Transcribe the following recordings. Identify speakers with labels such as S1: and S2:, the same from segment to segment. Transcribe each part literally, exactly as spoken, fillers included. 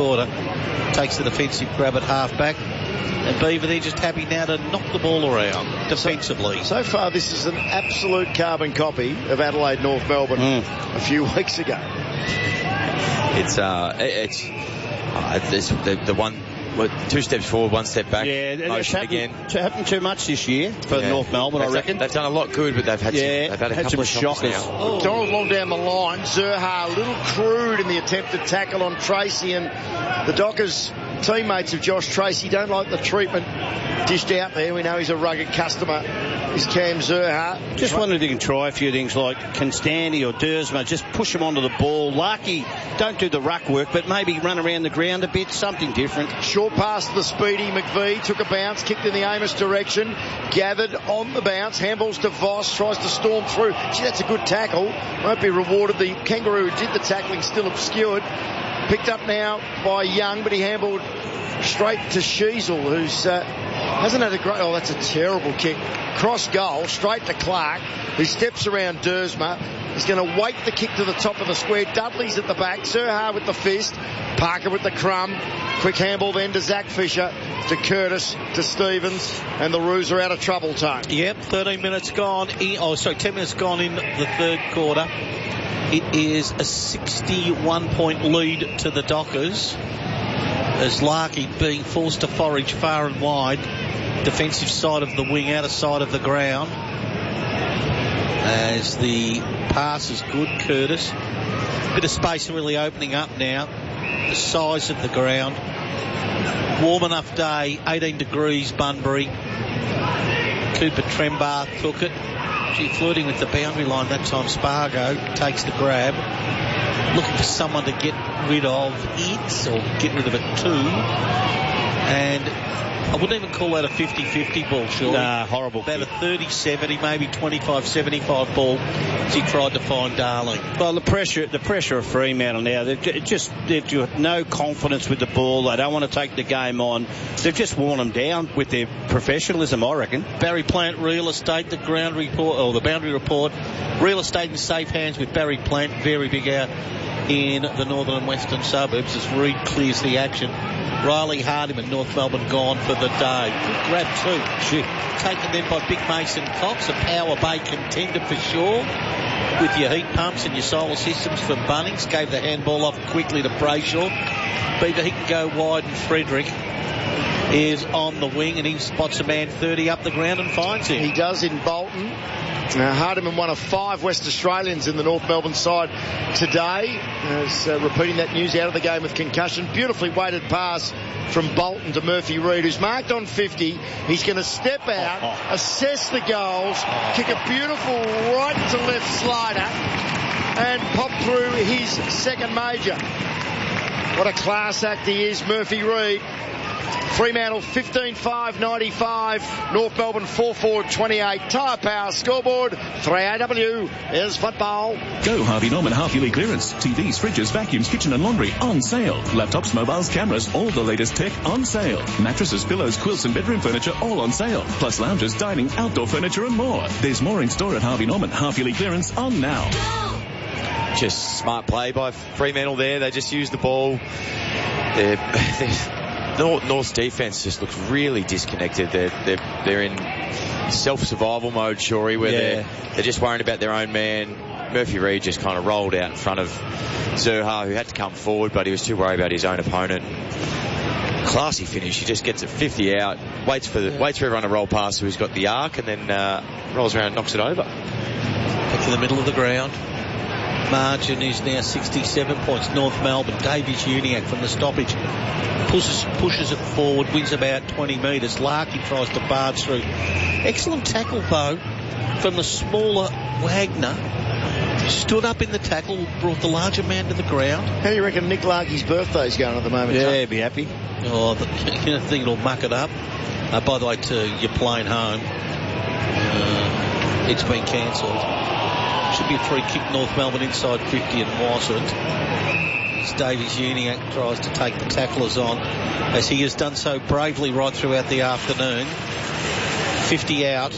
S1: quarter. Takes the defensive grab at half-back. And Beaver, they're just happy now to knock the ball around defensively.
S2: So, so far, this is an absolute carbon copy of Adelaide North Melbourne mm. a few weeks ago.
S3: It's, uh, it's, uh, it's the, the one... Two steps forward, one step back.
S4: Yeah,
S3: motion
S4: it's
S3: again.
S4: It's happened too much this year for
S3: yeah.
S4: North Melbourne,
S3: they've
S4: I reckon.
S3: Done, they've done a lot good, but they've had
S4: yeah,
S3: some, they've had a
S4: had
S3: couple
S4: some
S3: of
S4: shockers.
S3: now.
S2: McDonald long down the line. Zurhaar a little crude in the attempted tackle on Tracy, and the Dockers teammates of Josh Tracy don't like the treatment dished out there. We know he's a rugged customer, is Cam Zurhaar.
S4: Just wondered if he can try a few things like Constandy or Dersma, just push him onto the ball. Larky, don't do the ruck work, but maybe run around the ground a bit, something different.
S2: Short pass to the speedy McVie, took a bounce, kicked in the Amos direction, gathered on the bounce, handballs to Voss, tries to storm through. Gee, that's a good tackle. Won't be rewarded. The Kangaroo who did the tackling still obscured. Picked up now by Young, but he handballed straight to Sheasel, who's uh, hasn't had a great... Oh, that's a terrible kick. Cross goal, straight to Clark, who steps around Dersma. He's going to wait the kick to the top of the square. Dudley's at the back. Zurhaar with the fist. Parker with the crumb. Quick handball then to Zach Fisher, to Curtis, to Stevens, and the Roos are out of trouble time.
S1: Yep, thirteen minutes gone. In, oh, sorry, ten minutes gone in the third quarter. It is a sixty-one point lead to the Dockers, as Larky being forced to forage far and wide, defensive side of the wing, outer side of the ground. As the pass is good, Curtis. Bit of space really opening up now. The size of the ground. Warm enough day, eighteen degrees, Bunbury. Cooper Trembar took it. Gee, flirting with the boundary line that time. Spargo takes the grab. Looking for someone to get rid of it, or get rid of it too. And I wouldn't even call that a fifty-fifty ball, surely.
S4: Nah, horrible.
S1: About a thirty seventy, maybe twenty-five seventy-five ball as he tried to find Darling.
S4: Well, the pressure, the pressure of Fremantle now, they've just, they've got no confidence with the ball. They don't want to take the game on. They've just worn them down with their professionalism, I reckon.
S1: Barry Plant Real Estate, the ground report, or the boundary report. Real estate in safe hands with Barry Plant, very big out in the northern and western suburbs as Reed clears the action. Riley Hardiman, North Melbourne, gone for the day. Good grab too. Gee. Taken then by Big Mason Cox, a Power Bay contender for sure. With your heat pumps and your solar systems from Bunnings. Gave the handball off quickly to Brayshaw. Beaver, he can go wide, and Frederick is on the wing, and he spots a man thirty up the ground and finds him.
S2: He does in Bolton. Now, Hardiman, one of five West Australians in the North Melbourne side today, is uh, repeating that news out of the game with concussion. Beautifully weighted pass from Bolton to Murphy Reid, who's marked on fifty. He's going to step out, oh, oh. assess the goals, oh. kick a beautiful right to left slider, and pop through his second major. What a class act he is, Murphy Reid. Fremantle fifteen five ninety-five, North Melbourne four four twenty-eight. Tyre Power scoreboard, three A W is football.
S5: Go Harvey Norman half-yearly clearance. T Vs, fridges, vacuums, kitchen and laundry on sale. Laptops, mobiles, cameras, all the latest tech on sale. Mattresses, pillows, quilts and bedroom furniture all on sale. Plus lounges, dining, outdoor furniture and more. There's more in store at Harvey Norman half-yearly clearance on now.
S3: Just smart play by Fremantle there. They just used the ball. They're... they're North, North's defence just looks really disconnected. They're they're they're in self-survival mode, Shorey, where yeah. they're they're just worrying about their own man. Murphy Reid just kind of rolled out in front of Zurhaar, who had to come forward, but he was too worried about his own opponent. Classy finish. He just gets it fifty out, waits for the, yeah. waits for everyone to roll past who's got the arc, and then uh, rolls around and knocks it over.
S1: Back to the middle of the ground. Margin is now sixty-seven points. North Melbourne, Davies Uniacke from the stoppage pushes pushes it forward, wins about twenty metres. Larky tries to barge through. Excellent tackle though from the smaller Wagner. Stood up in the tackle, brought the larger man to the ground.
S2: How do you reckon Nick Larky's birthday's going at the moment?
S4: Yeah,
S2: he'd
S4: be happy.
S1: Oh, the, you know, I think it'll muck it up. Uh, by the way, to your plane home, uh, it's been cancelled. Should be a free kick, North Melbourne inside fifty, and wasn't. As Davies Uniacke tries to take the tacklers on, as he has done so bravely right throughout the afternoon. fifty out.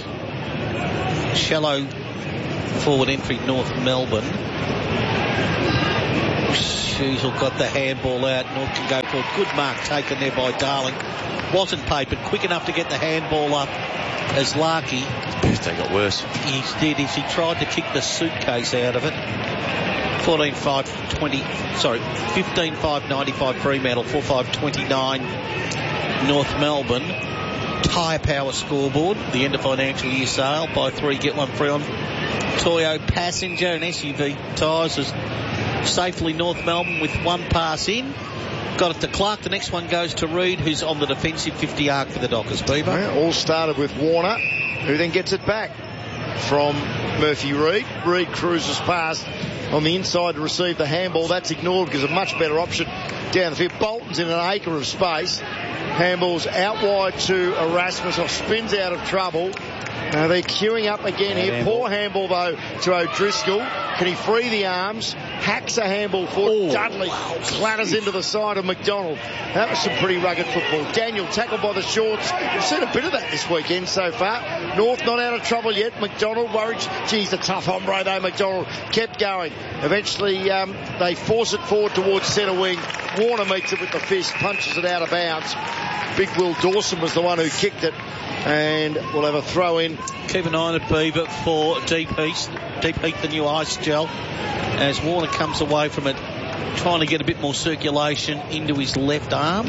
S1: Shallow forward entry, North Melbourne. Sheasel got the handball out. North can go for a good mark taken there by Darling. Wasn't paid, but quick enough to get the handball up as Larkey.
S3: They got worse.
S1: He did. He tried to kick the suitcase out of it. fourteen five twenty, sorry, fifteen five ninety-five Fremantle, four five twenty-nine North Melbourne. Tyre Power scoreboard, the end of financial year sale, buy three, get one free on Toyo Passenger and S U V tyres is safely North Melbourne with one pass in. Got it to Clark. The next one goes to Reid, who's on the defensive fifty arc for the Dockers. Beaver.
S2: Yeah, all started with Warner, who then gets it back from Murphy Reid. Reid cruises past on the inside to receive the handball. That's ignored because a much better option down the field. Bolton's in an acre of space. Handball's out wide to Erasmus, or spins out of trouble. Now they're queuing up again here.
S4: Handball.
S2: Poor handball though to O'Driscoll. Can he free the arms? Hacks a handball for
S4: Oh,
S2: Dudley.
S4: wow.
S2: Clatters into the side of McDonald. That was some pretty rugged football. Daniel tackled by the shorts. We've seen a bit of that this weekend so far. North not out of trouble yet. McDonald worried. Geez, a tough hombre though. McDonald kept going. Eventually um, they force it forward towards centre wing. Warner meets it with the fist, punches it out of bounds. Big Will Dawson was the one who kicked it, and we'll have a throw in.
S1: Keep an eye on it, Beaver, for Deep East. Deep Heat, the new ice gel, as Warner comes away from it, trying to get a bit more circulation into his left arm.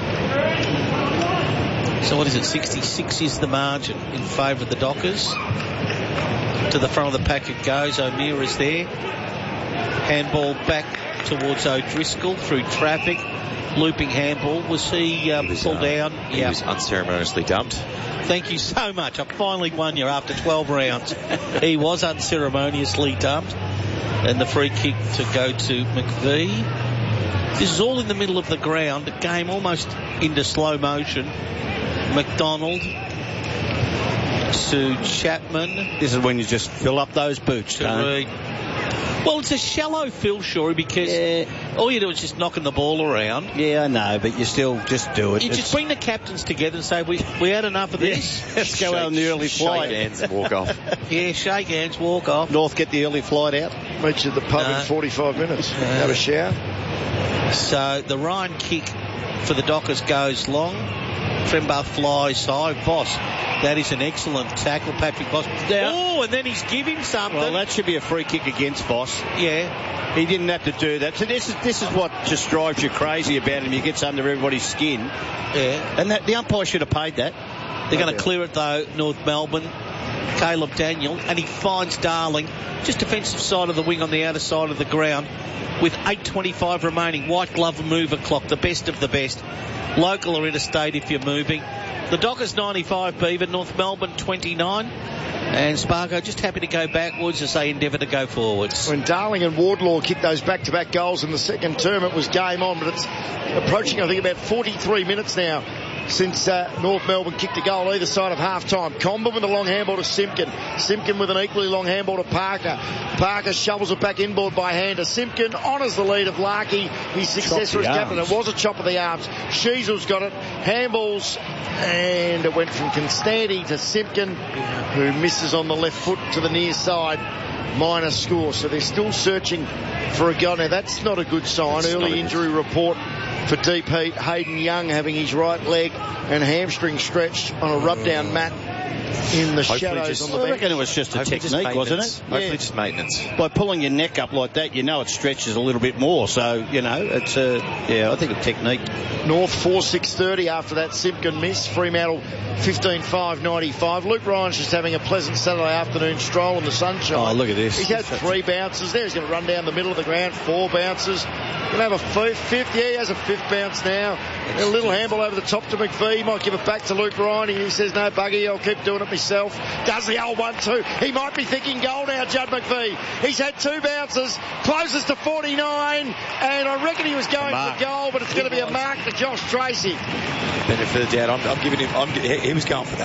S1: So what is it, sixty-six is the margin in favour of the Dockers. To the front of the pack it goes. O'Meara is there. Handball back towards O'Driscoll through traffic. Looping handball. Was he, um, he was, pulled uh, down?
S3: He
S1: yeah.
S3: was unceremoniously dumped.
S1: Thank you so much. I finally won you after twelve rounds. He was unceremoniously dumped. And the free kick to go to McVee. This is all in the middle of the ground. The game almost into slow motion. McDonald to Chapman.
S4: This is when you just fill up those boots,
S1: to
S4: don't
S1: Reid. Well, it's a shallow fill, Shorey, because
S4: yeah.
S1: all you do is just knocking the ball around.
S4: Yeah, I know, but you still just do it.
S1: You
S4: it's
S1: just bring the captains together and say, we we had enough of this.
S4: Yeah. Let's go out on the early flight.
S3: Shake hands and walk off.
S1: Yeah, shake hands, walk off.
S4: North get the early flight out.
S2: Meet you at the pub
S1: No.
S2: in forty-five minutes.
S1: No.
S2: Have a shower.
S1: So the Ryan kick for the Dockers goes long. Trembar flies high. Voss, that is an excellent tackle. Patrick Voss. Oh, and then he's giving something.
S4: Well, that should be a free kick against Voss.
S1: Yeah.
S4: He didn't have to do that. So this is this is what just drives you crazy about him. He gets under everybody's skin.
S1: Yeah.
S4: And that, the umpire should have paid that.
S1: They're going to clear it, though, North Melbourne. Caleb Daniel, and he finds Darling, just defensive side of the wing on the outer side of the ground, with eight twenty-five remaining. White glove mover clock, the best of the best. Local or interstate if you're moving. The Dockers ninety-five, Beaver, North Melbourne twenty-nine. And Spargo just happy to go backwards as they endeavour to go forwards.
S2: When Darling and Wardlaw kicked those back-to-back goals in the second term, it was game on, but it's approaching, I think, about forty-three minutes now since uh, North Melbourne kicked a goal either side of half-time. Comber with a long handball to Simpkin. Simpkin with an equally long handball to Parker. Parker shovels it back inboard by hand to Simpkin. Honours the lead of Larkey. His successor as captain. It was a chop of the arms. Sheasel's got it. Handballs. And it went from Constanti to Simpkin, who misses on the left foot to the near side. Minor score. So they're still searching for a goal. Now, that's not a good sign.
S3: That's
S2: Early injury report for Deep Heat. Hayden Young having his right leg and hamstring stretched on a rub-down mat in the
S3: Hopefully
S2: shadows
S3: just-
S2: on the
S4: I
S2: bench.
S4: reckon it was just a
S3: Hopefully just
S4: technique, wasn't
S3: maintenance.
S4: it?
S3: Hopefully
S2: Yeah.
S3: just maintenance.
S4: By pulling your neck up like that, you know it stretches a little bit more. So, you know, it's a, yeah, I think a technique.
S2: North four six thirty after that Simpkin miss. Fremantle fifteen five ninety-five. Luke Ryan's just having a pleasant Saturday afternoon stroll in the sunshine.
S4: Oh, look at this.
S2: He's had three bounces there. He's going to run down the middle of the ground. Four bounces. Going to have a fifth, fifth. Yeah, he has a fifth bounce now. A little handball over the top to McVee. He might give it back to Luke Ryan. He says, no, buggy, I'll keep doing it myself. Does the old one too. He might be thinking goal now, Judd McVee. He's had two bounces. Closest to forty-nine. And I reckon he was going for goal, but it's going to be a mark to Josh Tracy.
S3: Benefit of the doubt. I'm, I'm giving him. I'm, he, he was going for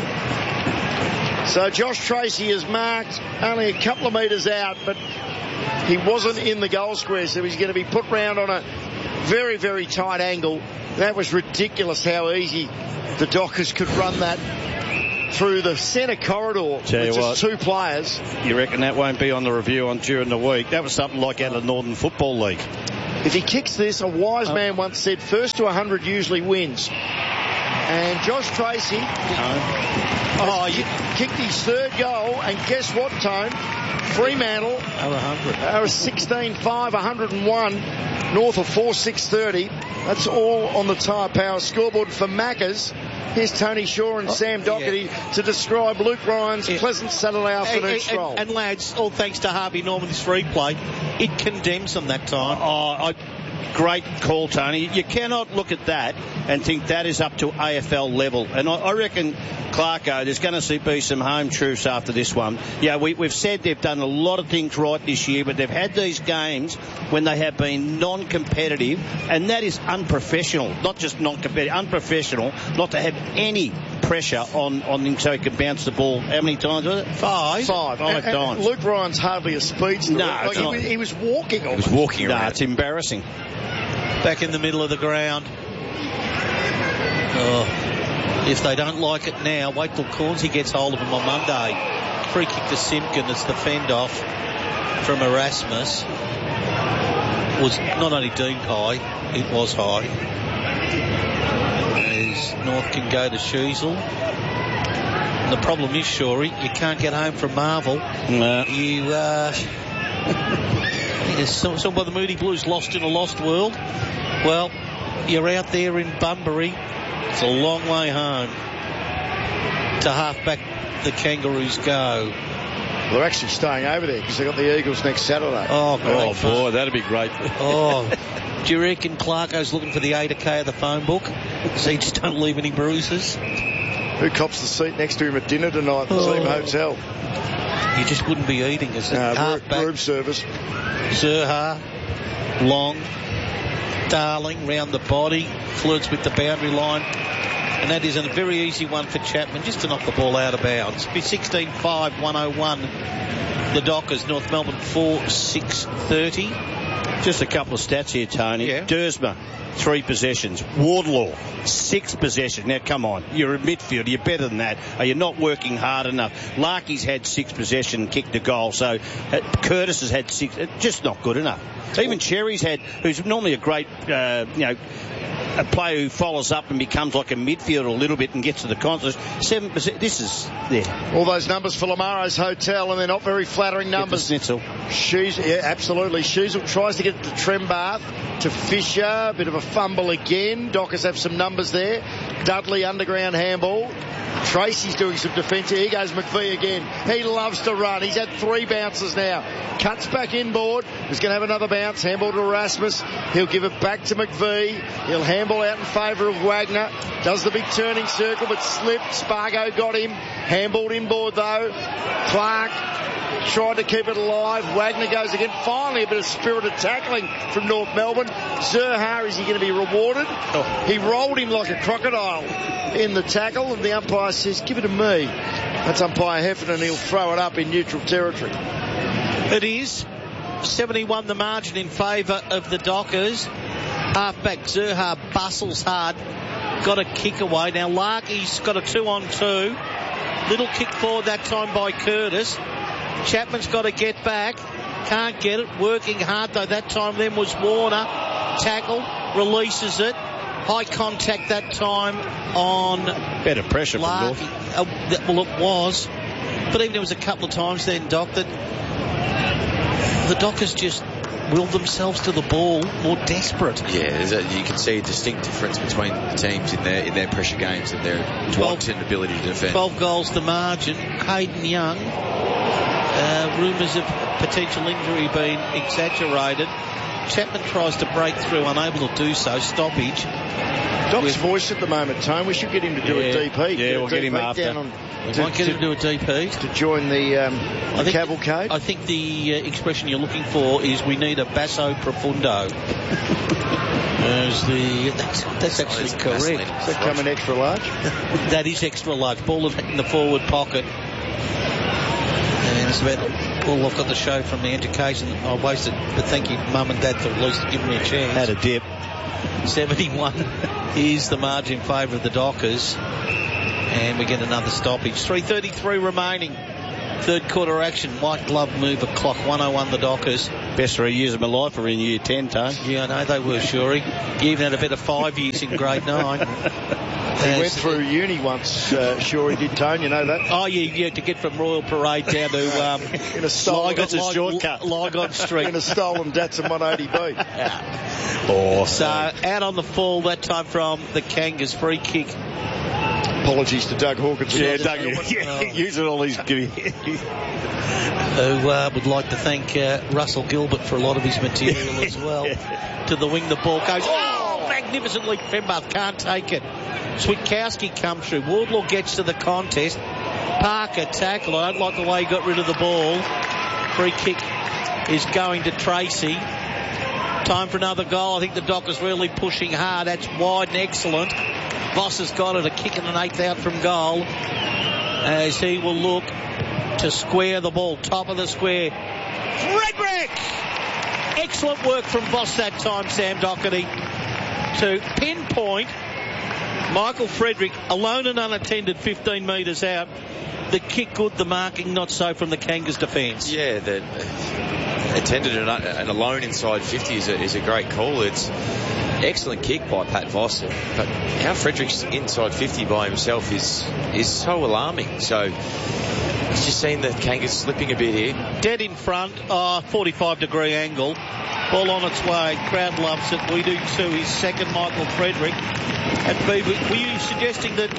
S3: that.
S2: So Josh Tracy is marked only a couple of metres out, but he wasn't in the goal square, so he's going to be put round on a very, very tight angle. That was ridiculous how easy the Dockers could run that through the centre corridor
S4: Tell
S2: with
S4: you
S2: just
S4: what.
S2: two players.
S4: You reckon that won't be on the review on during the week? That was something like out of the Northern Football League.
S2: If he kicks this, a wise oh. man once said, first to one hundred usually wins. And Josh Tracy
S4: no.
S2: oh, you kicked his third goal, and guess what, Tone? Fremantle
S1: over one hundred.
S2: Are sixteen five, one hundred one, north of four six thirty. That's all on the Tyre Power scoreboard for Maccas. Here's Tony Shaw and oh, Sam Doherty yeah. to describe Luke Ryan's yeah. pleasant Saturday afternoon
S1: and,
S2: stroll.
S1: And, and lads, all thanks to Harvey Norman's free play, it condemns them that time.
S4: Oh, I, great call, Tony. You cannot look at that and think that is up to A F L level. And I, I reckon, Clarko, there's going to be some home truths after this one. Yeah, we, we've said they've done a lot of things right this year, but they've had these games when they have been non-competitive, and that is unprofessional. Not just non-competitive, unprofessional, not to have any pressure on, on him so he can bounce the ball. How many times was it?
S1: Five.
S2: Five.
S4: Five
S2: and,
S4: times.
S2: And Luke Ryan's hardly a speedster.
S4: No,
S2: like he, was, he was walking.
S3: He was walking around.
S4: No, it's embarrassing.
S1: Back in the middle of the ground. Oh, if they don't like it now, wait till Cornsey gets hold of him on Monday. Free kick to Simpkin. It's the fend off from Erasmus. Was not only deemed high, it was high. As North can go to Sheasel. And the problem is, Shorey, you can't get home from Marvel.
S4: No.
S1: You, uh... Some, some by the Moody Blues lost in a lost world. Well, you're out there in Bunbury. It's a long way home. To half-back the Kangaroos go.
S2: Well, they're actually staying over there because they've got the Eagles next Saturday.
S1: Oh, great
S4: oh boy, that'd be great.
S1: Oh, do you reckon Clarko's looking for the eight K of the phone book? So you just don't leave any bruises?
S2: Who cops the seat next to him at dinner tonight at the
S1: oh.
S2: Zeem Hotel?
S1: You just wouldn't be eating as a
S2: uh,
S1: half-back.
S2: Room service.
S1: Zerha, Long, Darling, round the body, flirts with the boundary line. And that is a very easy one for Chapman, just to knock the ball out of bounds. Be sixteen five, one oh one. The Dockers, North Melbourne four six thirty.
S4: Just a couple of stats here, Tony.
S1: Yeah.
S4: Dersma, three possessions. Wardlaw, six possessions. Now, come on. You're a midfielder. You're better than that. Are you not working hard enough? Larky's had six possessions and kicked a goal. So uh, Curtis has had six. Uh, just not good enough. Even Cherry's had, who's normally a great, uh, you know, a player who follows up and becomes like a midfielder a little bit and gets to the contest. Seven percent. This is there.
S2: All those numbers for Lamaro's Hotel, and they're not very flattering numbers.
S4: Schnitzel.
S2: She's, yeah, absolutely. Sheasel tries to get it to Trembath, to Fisher. A bit of a fumble again. Dockers have some numbers there. Dudley underground handball. Tracy's doing some defence here. Here goes McVie again. He loves to run. He's had three bounces now. Cuts back inboard. He's going to have another bounce. Handball to Erasmus. He'll give it back to McVie. He'll handball out in favour of Wagner. Does the big turning circle, but slipped. Spargo got him. Handballed inboard though. Clark tried to keep it alive. Wagner goes again. Finally a bit of spirited tackling from North Melbourne. Zerha, is he going to be rewarded? Oh. He rolled him like a crocodile in the tackle, and the umpire says, give it to me. That's umpire Heffernan. He'll throw it up in neutral territory.
S1: It is seventy-one the margin in favour of the Dockers. Halfback Zerha bustles hard. Got a kick away. Now Larky's got a two on two. Little kick forward that time by Curtis. Chapman's got to get back. Can't get it. Working hard though. That time then was Warner. Tackle. Releases it. High contact that time on
S4: better pressure
S1: Larky.
S4: from North.
S1: Uh, that, well, it was. But even there was a couple of times then, Doc, that the Dockers just willed themselves to the ball, more desperate.
S3: Yeah, there's a, you can see a distinct difference between the teams in their in their pressure games and their want and ability to defend.
S1: twelve goals the margin. Hayden Young. Uh, rumours of potential injury being exaggerated. Chapman tries to break through, unable to do so. Stoppage.
S2: Doc's voice at the moment, Tone. We should get him to do
S4: yeah,
S2: a D P.
S4: Yeah,
S2: get
S4: we'll get him after.
S1: On, we to, might get to, him to do a D P.
S2: To join the, um, the
S1: I
S2: cavalcade.
S1: I think the uh, expression you're looking for is we need a basso profundo. As the, that's, that's actually oh, that's correct.
S2: Does that come in extra large?
S1: That is extra large. Ball in the forward pocket. And it's about all I've got to show from the education. I wasted, but thank you, Mum and Dad, for at least giving me a chance.
S4: Had a dip.
S1: seventy-one is the margin in favour of the Dockers. And we get another stoppage. three thirty-three remaining Third quarter action, white glove move of clock, one oh one the Dockers.
S4: Best three years of my life were in year ten, Tone.
S1: Yeah, I know they were, Shuri. You even had a better five years in grade nine.
S2: He uh, went through uni once, uh, Shuri did, Tone, you know that?
S1: Oh, yeah, yeah, to get from Royal Parade down to um,
S2: in a stolen,
S1: Lygon,
S2: a shortcut.
S1: Lygon Street.
S2: In a stolen Datsun one eighty B.
S1: Yeah. Oh, so out on the fall that time from the Kangas, free kick.
S2: Apologies to Doug Hawkins.
S4: Yeah, Doug, yeah, using all these. Who
S1: uh, would like to thank uh, Russell Gilbert for a lot of his material as well. To the wing, the ball goes. Oh, magnificently. Trembath can't take it. Switkowski comes through. Wardlaw gets to the contest. Parker tackle. I don't like the way he got rid of the ball. Free kick is going to Tracy. Time for another goal. I think the Dockers really pushing hard. That's wide and excellent. Voss has got it, a kick and an eighth out from goal as he will look to square the ball, top of the square. Frederick! Excellent work from Voss that time, Sam Doherty, to pinpoint Michael Frederick, alone and unattended, fifteen metres out. The kick good, the marking not so from the Kangas defence.
S3: Yeah, the attended and, and alone inside fifty is a, is a great call. It's excellent kick by Pat Voss, but how Frederick's inside fifty by himself is is so alarming. So he's just seen the Kangas slipping a bit here.
S1: Dead in front, uh, forty-five degree angle. Ball on its way. Crowd loves it. We do too. His second, Michael Frederick. And B, were you suggesting that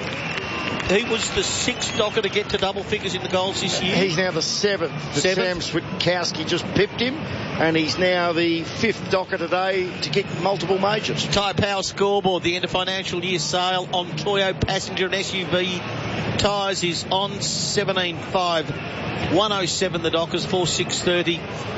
S1: he was the sixth Docker to get to double figures in the goals this year?
S2: He's now the seventh.
S1: seventh?
S2: Sam Switkowski just pipped him, and he's now the fifth Docker today to get multiple majors.
S1: Tyre Power scoreboard, the end of financial year sale on Toyo passenger and S U V tyres is on seventeen five one oh seven the Dockers, four six thirty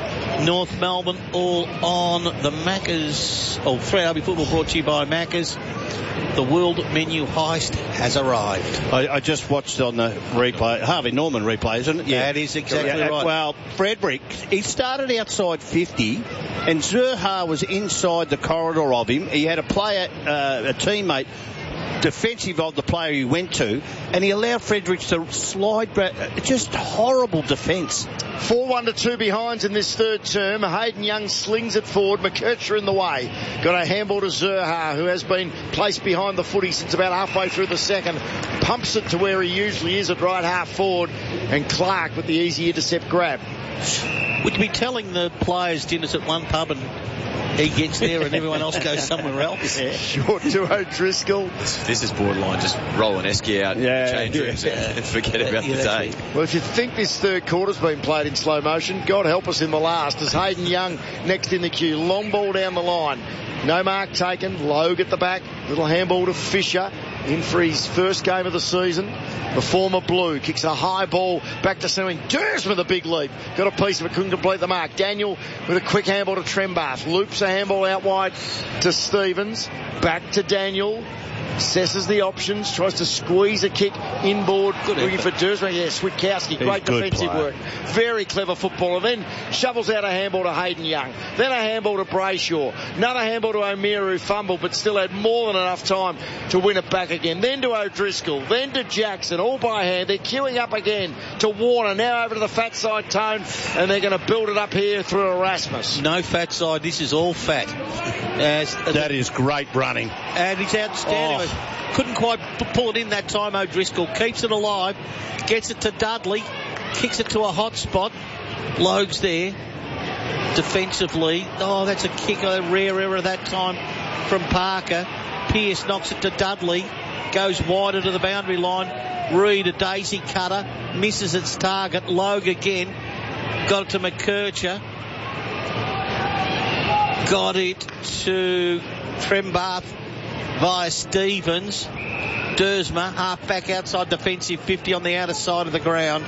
S1: North Melbourne, all on the Maccas. Oh, three R B football brought to you by Maccas. The world menu heist has arrived.
S4: I, I just watched on the replay, Harvey Norman replay, isn't it?
S1: Yeah, that is exactly
S4: yeah,
S1: right.
S4: Well, Frederick, he started outside fifty, and Zurha was inside the corridor of him. He had a player, uh, a teammate, defensive of the player he went to, and he allowed Frederick to slide. Just horrible defence.
S2: four one to two behinds in this third term. Hayden Young slings it forward. McKercher in the way. Got a handball to Zurha, who has been placed behind the footy since about halfway through the second. Pumps it to where he usually is at right half forward. And Clark with the easy intercept grab.
S1: Would you be telling the players dinners at one pub and he gets there and everyone else goes somewhere else?
S2: Yeah. Short to O'Driscoll.
S3: This is borderline just rolling Esky out
S4: yeah,
S3: in change rooms yeah. and forget about yeah, the day.
S2: Well, if you think this third quarter's been played in slow motion, God help us in the last. As Hayden Young next in the queue. Long ball down the line. No mark taken. Logue at the back. Little handball to Fisher. In for his first game of the season. The former Blue kicks a high ball back to centering. Durs with a big leap. Got a piece of it, couldn't complete the mark. Daniel with a quick handball to Trembath. Loops a handball out wide to Stevens. Back to Daniel. Assesses the options, tries to squeeze a kick inboard, good looking effort. For Dursman. Yeah, Switkowski, great defensive player. Work. Very clever footballer. Then shovels out a handball to Hayden Young. Then a handball to Brayshaw. Another handball to O'Meara, who fumbled but still had more than enough time to win it back again. Then to O'Driscoll. Then to Jackson, all by hand. They're queuing up again to Warner. Now over to the fat side, Tone, and they're going to build it up here through Erasmus.
S1: No fat side. This is all fat. As,
S4: that is great running.
S1: And he's outstanding. Oh. Couldn't quite pull it in that time, O'Driscoll. Keeps it alive. Gets it to Dudley. Kicks it to a hot spot. Logue's there. Defensively. Oh, that's a kick. A rare error that time from Parker. Pearce knocks it to Dudley. Goes wider to the boundary line. Reed, a daisy cutter. Misses its target. Logue again. Got it to McKercher. Got it to Trembath via Stevens. Dersma, half back outside defensive fifty on the outer side of the ground.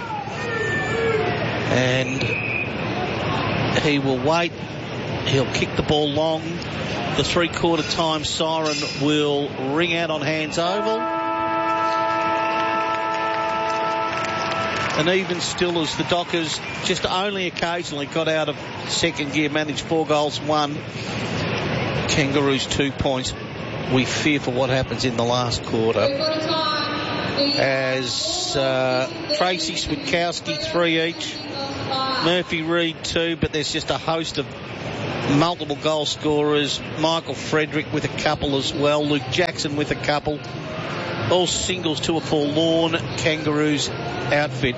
S1: And he will wait. He'll kick the ball long. The three-quarter time siren will ring out on Hands Oval. And even still as the Dockers just only occasionally got out of second gear, managed four goals, one. Kangaroos two points. We fear for what happens in the last quarter. as uh, Tracy Switkowski, three each. Murphy Reid, two, but there's just a host of multiple goal scorers. Michael Frederick with a couple as well. Luke Jackson with a couple. All singles to a forlorn Kangaroos outfit.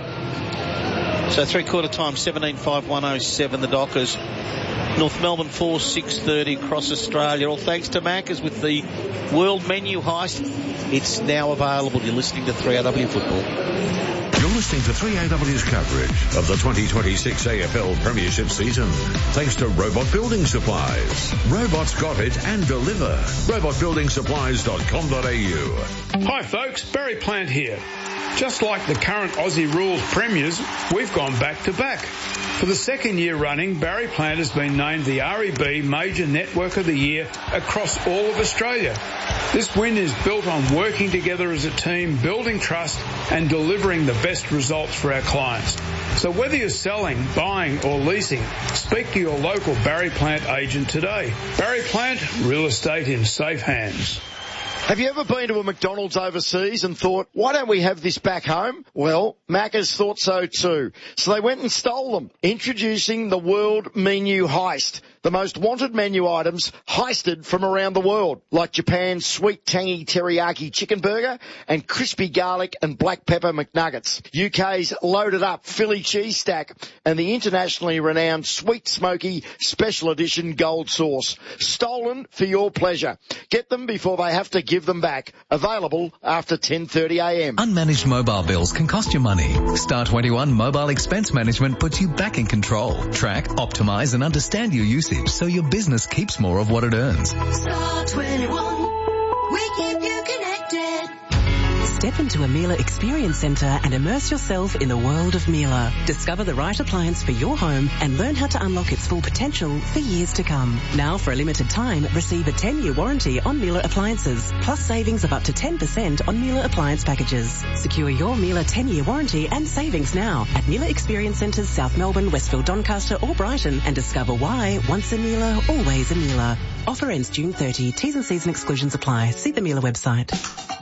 S1: So three-quarter time, seventeen five one oh seven, the Dockers. North Melbourne four six thirty across Australia. All thanks to Macca's with the World Menu Heist. It's now available. You're listening to three A W Football.
S6: You're listening to three A W's coverage of the twenty twenty-six A F L Premiership season. Thanks to Robot Building Supplies. Robots got it and deliver. robot building supplies dot com dot a u.
S7: Hi folks, Barry Plant here. Just like the current Aussie Rules premiers, we've gone back to back. For the second year running, Barry Plant has been named the R E B Major Network of the Year across all of Australia. This win is built on working together as a team, building trust and delivering the best results for our clients. So whether you're selling, buying or leasing, speak to your local Barry Plant agent today. Barry Plant, real estate in safe hands.
S2: Have you ever been to a McDonald's overseas and thought, why don't we have this back home? Well, Macca's thought so too. So they went and stole them. Introducing the World Menu Heist. The most wanted menu items heisted from around the world, like Japan's sweet tangy teriyaki chicken burger and crispy garlic and black pepper McNuggets, U K's loaded up Philly cheese stack, and the internationally renowned sweet smoky special edition gold sauce. Stolen for your pleasure. Get them before they have to give them back. Available after ten thirty a m.
S8: Unmanaged mobile bills can cost you money. Star twenty-one Mobile Expense Management puts you back in control. Track, optimize and understand your usage so your business keeps more of what it earns.
S9: Star twenty-one, we keep you connected.
S10: Step into a Miele Experience Centre and immerse yourself in the world of Miele. Discover the right appliance for your home and learn how to unlock its full potential for years to come. Now, for a limited time, receive a ten-year warranty on Miele appliances, plus savings of up to ten percent on Miele appliance packages. Secure your Miele ten-year warranty and savings now at Miele Experience Centres, South Melbourne, Westfield, Doncaster or Brighton, and discover why once a Miele, always a Miele. Offer ends June thirtieth. T's and C's and exclusions apply. See the Miele website.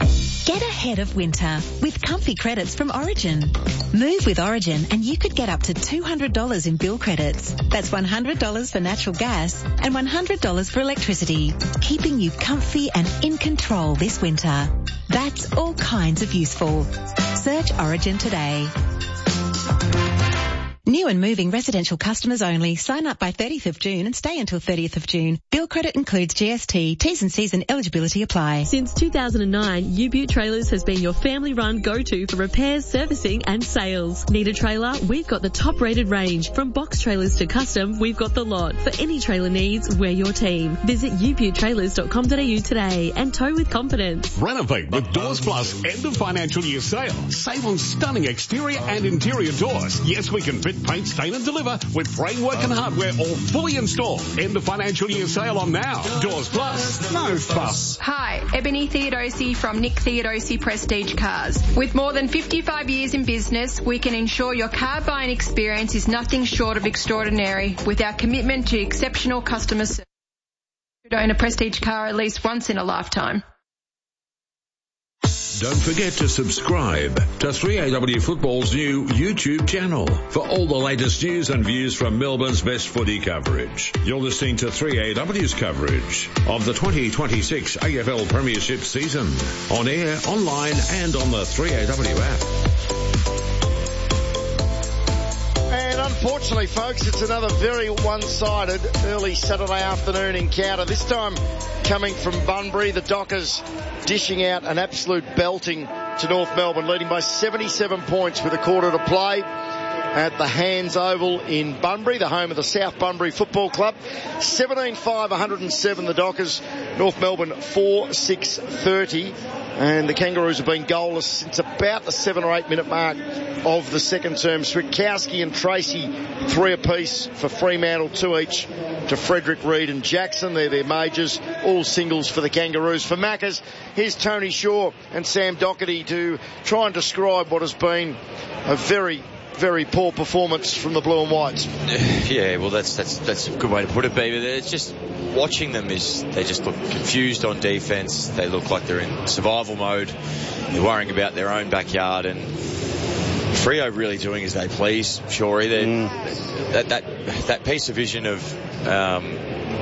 S11: Get ahead of winter with comfy credits from Origin. Move with Origin and you could get up to two hundred dollars in bill credits. That's one hundred dollars for natural gas and one hundred dollars for electricity, keeping you comfy and in control this winter. That's all kinds of useful. Search Origin today. New and moving residential customers only. Sign up by thirtieth of June and stay until thirtieth of June. Bill credit includes G S T. T's and C's and eligibility apply.
S12: Since two thousand nine, U-Butte Trailers has been your family-run go-to for repairs, servicing and sales. Need a trailer? We've got the top-rated range. From box trailers to custom, we've got the lot. For any trailer needs, we're your team. Visit u butte trailers dot com dot a u today and tow with confidence.
S13: Renovate with Doors Plus end of financial year sale. Save on stunning exterior and interior doors. Yes, we can fit, paint, stain and deliver with framework and hardware all fully installed. End of financial year sale on now. Doors Plus, no fuss.
S14: Hi, Ebony Theodosi from Nick Theodosi Prestige Cars. With more than fifty-five years in business, we can ensure your car buying experience is nothing short of extraordinary with our commitment to exceptional customer service. You should own a Prestige car at least once in a lifetime.
S6: Don't forget to subscribe to three A W Football's new YouTube channel for all the latest news and views from Melbourne's best footy coverage. You're listening to three A W's coverage of the twenty twenty-six A F L Premiership season. On air, online and on the three A W app.
S2: And unfortunately, folks, it's another very one-sided early Saturday afternoon encounter. This time coming from Bunbury, the Dockers dishing out an absolute belting to North Melbourne, leading by seventy-seven points with a quarter to play at the Hands Oval in Bunbury, the home of the South Bunbury Football Club. seventeen five, one hundred seven the Dockers. North Melbourne four six thirty. And the Kangaroos have been goalless since about the seven or eight minute mark of the second term. Switkowski and Tracy, three apiece for Fremantle, two each to Frederick, Reid and Jackson. They're their majors, all singles for the Kangaroos. For Macca's, here's Tony Shaw and Sam Doherty to try and describe what has been a very very poor performance from the Blue and Whites.
S3: Yeah, well, that's that's that's a good way to put it, baby. It's just watching them is they just look confused on defence. They look like they're in survival mode. They're worrying about their own backyard, and Freo really doing as they please. Shorey, mm. that that that piece of vision of um,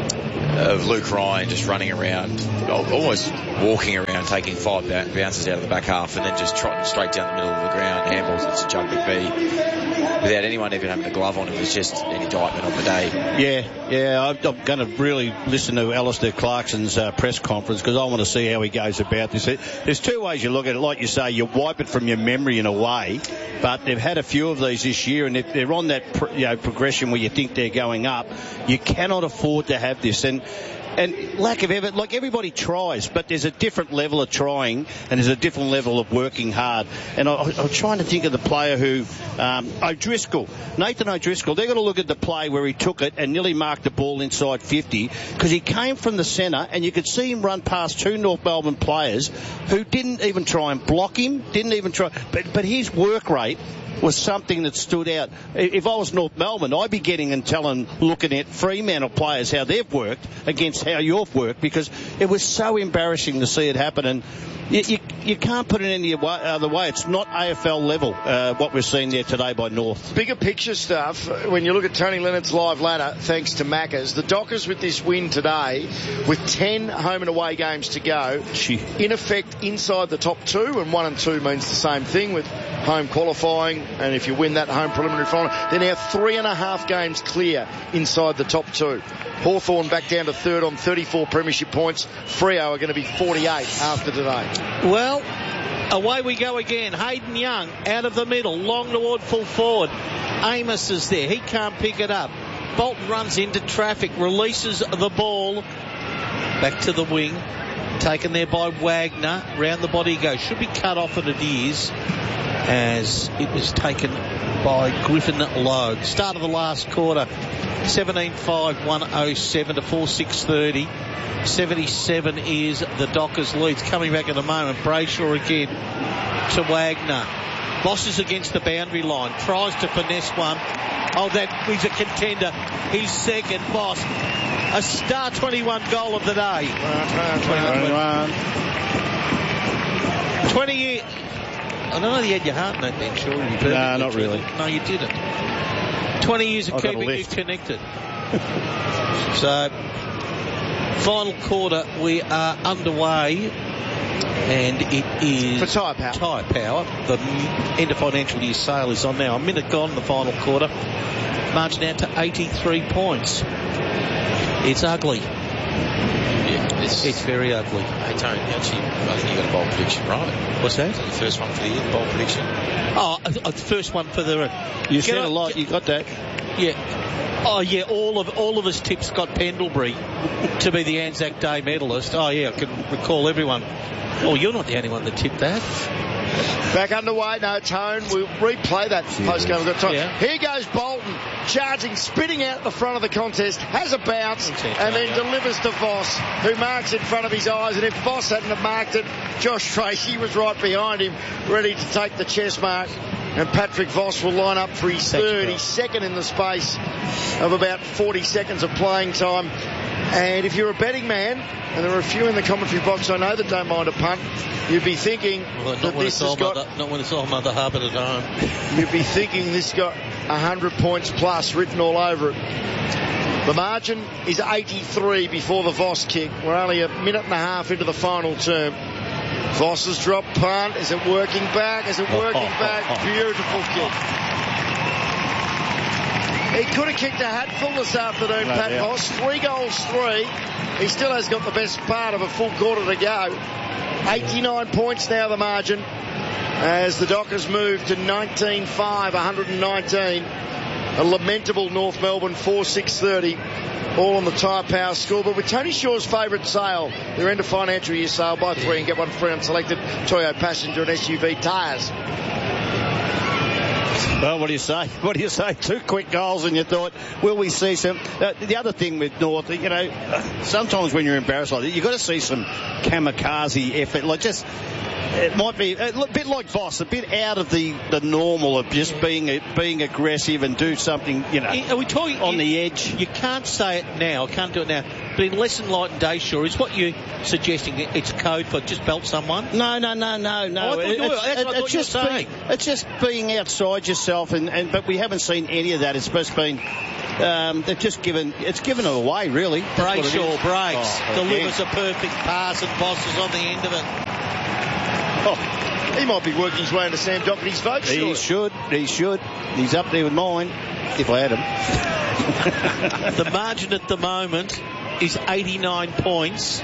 S3: of Luke Ryan just running around, almost walking around, taking five bounces out of the back half, and then just trotting straight down the middle of the ground. Handballs into Jug McVee without anyone even having a glove on. It was just an indictment on the day.
S4: Yeah, yeah. I'm, I'm going to really listen to Alistair Clarkson's uh, press conference because I want to see how he goes about this. There's two ways you look at it. Like you say, you wipe it from your memory in a way, but they've had a few of these this year, and if they're on that pr- you know, progression where you think they're going up, you cannot afford to have this. And And lack of effort, like everybody tries, but there's a different level of trying and there's a different level of working hard. And I, I'm trying to think of the player who, um, O'Driscoll, Nathan O'Driscoll, they're going to look at the play where he took it and nearly marked the ball inside fifty because he came from the centre and you could see him run past two North Melbourne players who didn't even try and block him, didn't even try, but, but his work rate was something that stood out. If I was North Melbourne, I'd be getting and telling, looking at Fremantle players how they've worked against how you've worked because it was so embarrassing to see it happen. And you, you, you can't put it any other way. It's not A F L level, uh, what we're seeing there today by North.
S2: Bigger picture stuff, when you look at Tony Leonard's live ladder, thanks to Maccas, the Dockers with this win today, with ten home and away games to go, Gee. in effect inside the top two, and one and two means the same thing with home qualifying, and if you win that home preliminary final, they're now three and a half games clear inside the top two. Hawthorn back down to third on thirty-four premiership points. Freo are going to be forty-eight after today.
S1: Well, away we go again. Hayden Young out of the middle, long toward full forward. Amos is there. He can't pick it up. Bolton runs into traffic, releases the ball. Back to the wing. Taken there by Wagner. Round the body goes. Should be cut off, and it is, as it was taken by Griffin Logue. Start of the last quarter. seventeen five, one oh seven to four six thirty. seventy-seven is the Dockers leads. Coming back in a moment. Brayshaw again to Wagner. Voss is against the boundary line. Tries to finesse one. Oh, that he's a contender. He's second. Voss. A star twenty-one goal of the day. twenty-one. twenty years. I don't know if you had your heart in that then, sure. You
S4: no, not really.
S1: No, you didn't. twenty years of
S4: I've
S1: keeping you connected. So, final quarter, we are underway, and it is
S2: for Tyre Power.
S1: Tyre Power. The end of financial year sale is on now. A minute gone in the final quarter. Margin out to eighty-three points. It's ugly.
S3: Yeah, it's,
S1: it's very ugly.
S3: Hey, Tony, actually, I think you got a bold prediction, right?
S1: What's that?
S3: The first one for the year, the bold prediction.
S1: Oh, the first one for the...
S4: You said a lot, you got that.
S1: Yeah. Oh, yeah, all of all of us tipped Scott Pendlebury to be the Anzac Day medalist. Oh, yeah, I can recall everyone. Oh, you're not the only one that tipped that.
S2: Back underway, no tone. We'll replay that postgame. We've got time. Yeah. Here goes Bolton, charging, spitting out the front of the contest, has a bounce, and then delivers to Voss, who marks in front of his eyes. And if Voss hadn't have marked it, Josh Tracy was right behind him, ready to take the chest mark. And Patrick Voss will line up for his third. He's second in the space of about forty seconds of playing time. And if you're a betting man, and there are a few in the commentary box I know that don't mind a punt, you'd be thinking
S1: well,
S2: that this has got...
S1: Mother, not when it's all Mother Hubbard at home.
S2: You'd be thinking this got one hundred points plus written all over it. The margin is eighty-three before the Voss kick. We're only a minute and a half into the final term. Voss's drop punt. Is it working back? Is it working oh, oh, back? Oh, oh. Beautiful kick. He could have kicked a hatful this afternoon, right, Pat yeah. Voss. Three goals, three. He still has got the best part of a full quarter to go. eighty-nine points now the margin as the Dockers move to nineteen five, one hundred nineteen. A lamentable North Melbourne four six thirty. All on the Tyre Power scoreboard with Tony Shaw's favourite sale. Their end of financial year sale. Buy three and get one free on selected Toyota passenger and S U V tyres.
S4: Well, what do you say? What do you say? Two quick goals and you thought, will we see some... Uh, the other thing with North, you know, sometimes when you're embarrassed like that, you've got to see some kamikaze effort. Like just... It might be a bit like Voss, a bit out of the, the normal of just being being aggressive and do something, you know,
S1: Are we talking
S4: on
S1: you,
S4: the edge.
S1: You can't say it now, can't do it now. But in Lesson Light and Dayshaw, is what you're suggesting it's code for just belt someone?
S4: No, no, no, no, no.
S1: Oh, I thought you were.
S4: It's,
S1: That's what I thought
S4: it's
S1: you were
S4: just
S1: saying.
S4: being, it's just being outside yourself, and, and but we haven't seen any of that. It's just been, um, they've just given, it's given it away, really.
S1: Brayshaw breaks,
S4: oh,
S1: delivers a perfect pass, and Voss is on the end of it.
S2: Oh. He might be working his way into Sam Doherty's vote.
S4: He should. He should. He's up there with mine, if I had him.
S1: The margin at the moment is eighty-nine points.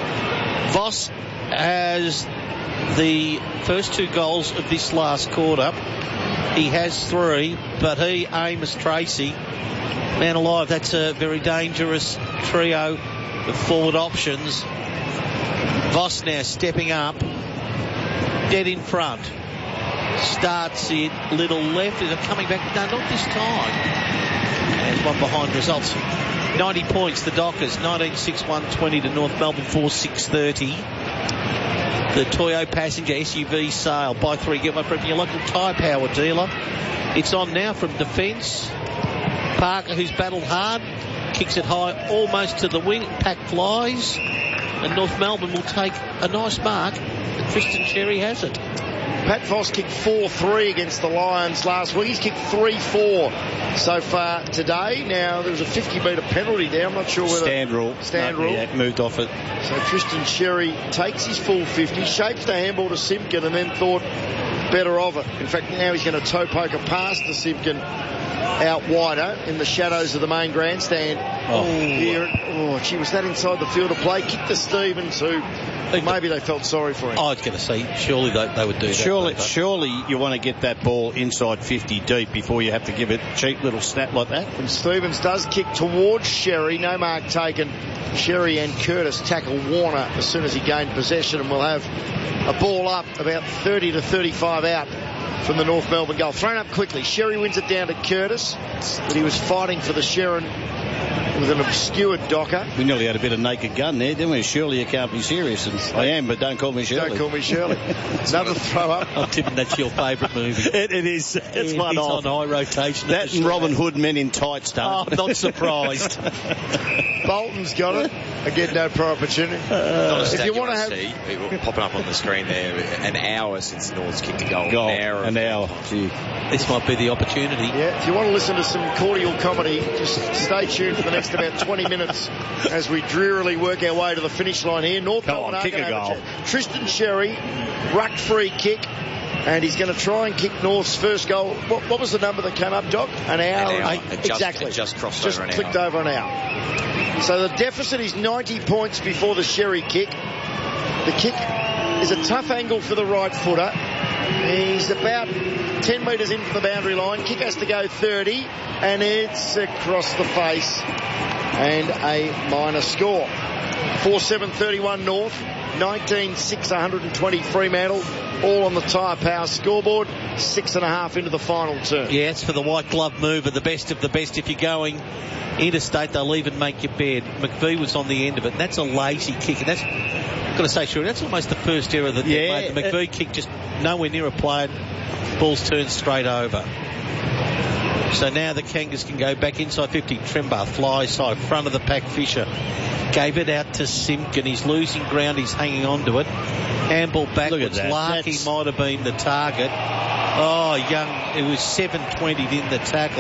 S1: Voss has the first two goals of this last quarter. He has three, but he, Amos, Tracy, man alive, that's a very dangerous trio of forward options. Voss now stepping up. Dead in front. Starts it, little left. Is it coming back? No, not this time. There's one behind results. ninety points, the Dockers. nineteen six one twenty to North Melbourne four six thirty. The Toyo passenger S U V sale. Buy three, get one free from your local Tyre Power dealer. It's on now from defence. Parker, who's battled hard, kicks it high almost to the wing. Pack flies. And North Melbourne will take a nice mark. Tristan Sherry has it.
S2: Pat Voss kicked four three against the Lions last week. He's kicked three four so far today. Now, there was a fifty metre penalty there. I'm not sure whether...
S4: Stand rule.
S2: Stand
S4: no,
S2: rule.
S4: Yeah, moved off it.
S2: So Tristan Sherry takes his full fifty, shapes the handball to Simpkin, and then thought better of it. In fact, now he's going to toe poke a pass to Simpkin out wider in the shadows of the main grandstand.
S1: Oh,
S2: here. Oh, gee, was that inside the field of play? Kick to Stevens, who maybe they felt sorry for him.
S1: I was going to say, surely they, they would do that.
S4: Surely, surely you want to get that ball inside fifty deep before you have to give it a cheap little snap like that.
S2: And Stevens does kick towards Sherry. No mark taken. Sherry and Curtis tackle Warner as soon as he gained possession, and we'll have a ball up about thirty to thirty-five out from the North Melbourne goal. Thrown up quickly. Sherry wins it down to Curtis, but he was fighting for the Sharon with an obscured Docker.
S4: We nearly had a bit of naked gun there, didn't we? Surely you can't be serious. And I am, but don't call me Shirley.
S2: Don't call me Shirley. Another throw up.
S1: I'm tipping that's your favourite movie.
S4: It, it is. It's
S1: it,
S4: one
S1: it's
S4: off.
S1: on high rotation.
S4: That and Robin Hood Men in Tights, don't
S1: Oh, not surprised.
S2: Bolton's got it. Again, no prior opportunity.
S3: Uh,
S2: if you want to have...
S3: See, it popping up on the screen there, an hour since North's kicked a goal.
S4: goal.
S3: An hour.
S4: An hour. Gee.
S1: This might be the opportunity.
S2: Yeah, if you want to listen to some cordial comedy, just stay tuned for the next about twenty minutes as we drearily work our way to the finish line here. North
S4: Come
S2: Melbourne
S4: on, kick a goal.
S2: Tristan Sherry, ruck free kick, and he's going to try and kick North's first goal. What, what was the number that came up, Doc? An hour.
S3: An hour.
S2: Eight,
S3: It just,
S2: exactly.
S3: It just crossed
S2: just
S3: over an
S2: clicked
S3: hour.
S2: over an hour. So the deficit is ninety points before the Sherry kick. The kick is a tough angle for the right footer. He's about ten metres in from the boundary line. Kick has to go thirty, and it's across the face. And a minor score. four seven thirty-one North, nineteen six one twenty Fremantle, all on the Tyre Power scoreboard, six and a half into the final turn.
S1: Yeah, it's for the white glove mover, the best of the best. If you're going interstate, they'll even make your bed. McVie was on the end of it, and that's a lazy kick, and that's, I've got to say, sure, that's almost the first error that they
S4: Yeah,
S1: made. The McVie kick just nowhere near a play, ball's turned straight over. So now the Kangas can go back inside fifty. Trembar flies high, front of the pack. Fisher gave it out to Simpkin. He's losing ground. He's hanging on to it. Handball backwards.
S4: that.
S1: Larky
S4: That's...
S1: might have been the target. Oh, Young, it was seven twenty in the tackle.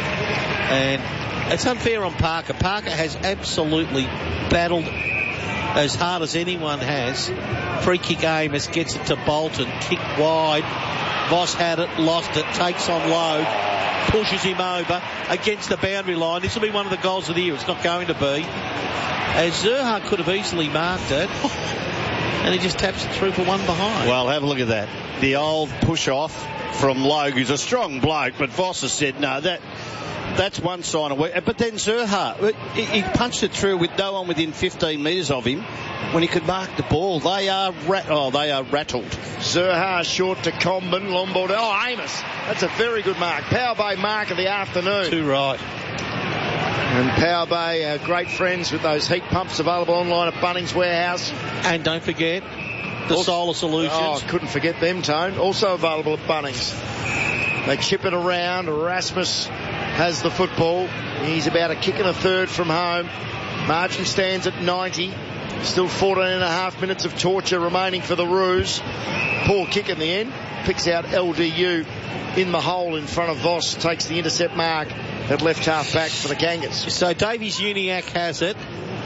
S1: And it's unfair on Parker. Parker has absolutely battled as hard as anyone has. Free kick Amos gets it to Bolton. Kick wide. Voss had it, lost it, takes on Logue, pushes him over against the boundary line. This will be one of the goals of the year. It's not going to be. As Zerha could have easily marked it, and he just taps it through for one behind.
S4: Well, have a look at that. The old push off from Logue, who's a strong bloke, but Voss has said, no, that That's one sign of weak. But then Zurha, he, he punched it through with no one within fifteen metres of him when he could mark the ball. They are rat- oh, they are rattled.
S2: Zurha short to Comben, long ball to, oh, Amos. That's a very good mark. Power Bay mark of the afternoon.
S1: Too right.
S2: And Power Bay are great friends with those heat pumps available online at Bunnings Warehouse.
S1: And don't forget the
S2: also,
S1: Solar Solutions.
S2: Oh, couldn't forget them, Tone. Also available at Bunnings. They chip it around. Erasmus has the football. He's about a kick and a third from home. Margin stands at ninety. Still fourteen and a half minutes of torture remaining for the Roos. Poor kick in the end. Picks out L D U in the hole in front of Voss. Takes the intercept mark at left half back for the Kangas.
S1: So Davies Uniac has it.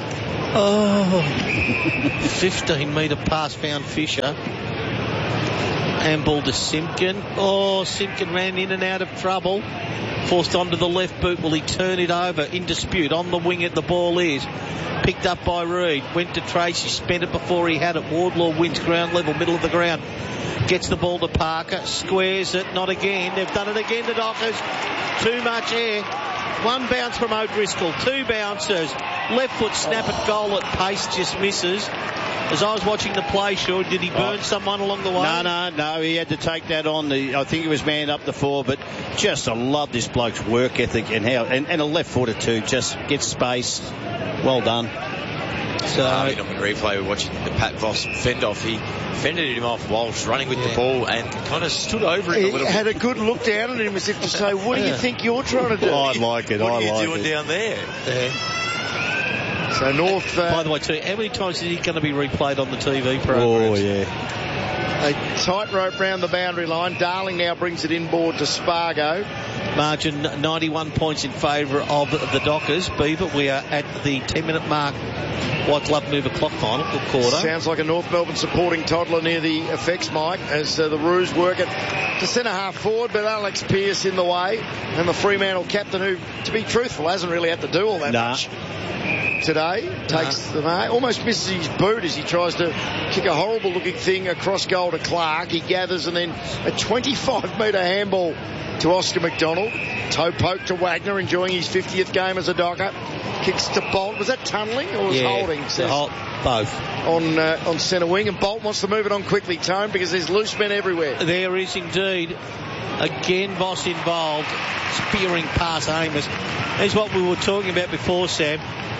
S1: Oh, fifteen metre pass found Fisher. Handball to Simpkin. Oh, Simpkin ran in and out of trouble. Forced onto the left boot. Will he turn it over? In dispute. On the wing at the ball is. Picked up by Reed. Went to Tracy. Spent it before he had it. Wardlaw wins ground level. Middle of the ground. Gets the ball to Parker. Squares it. Not again. They've done it again, the Dockers. Too much air. One bounce from O'Driscoll. Two bounces. Left foot snap at goal at pace. Just misses. As I was watching the play, Sean, did he burn oh. someone along the way?
S4: No, no, no. He had to take that on. The I think he was manned up the four, but just I love this bloke's work ethic and how and, and a left footer too. Just gets space. Well done.
S3: So uh, on the replay, we're watching the Pat Voss fend off. He fended him off whilst running with yeah. the ball and kind of stood over him
S2: he
S3: a little
S2: had
S3: bit.
S2: a good look down at him as if to say, what do you think you're trying to do?
S4: I like it.
S3: What
S4: I
S3: are you
S4: like
S3: doing
S4: it.
S3: down there?
S1: Yeah.
S2: So North... Uh,
S1: By the way, too, how many times is he going to be replayed on the T V program?
S4: Oh, yeah.
S2: A tightrope round the boundary line. Darling now brings it inboard to Spargo.
S1: Margin ninety-one points in favour of the Dockers. Beaver, we are at the ten-minute mark. White Glove move a clock final, good quarter.
S2: Sounds like a North Melbourne supporting toddler near the effects mic as uh, the Roos work it to centre half forward, but Alex Pearce in the way. And the Fremantle captain, who, to be truthful, hasn't really had to do all that
S4: nah.
S2: much today, takes nah. the mark, almost misses his boot as he tries to kick a horrible looking thing across goal to Clark. He gathers and then a twenty-five metre handball to Oscar McDonald. Toe poke to Wagner, enjoying his fiftieth game as a Docker. Kicks to Bolt. Was that tunnelling or was
S1: yeah,
S2: holding? Says
S1: hold, both.
S2: On uh, on centre wing, and Bolt wants to move it on quickly, Tone, because there's loose men everywhere.
S1: There is indeed. Again, Voss involved. Spearing past Amos. That's what we were talking about before, Sam.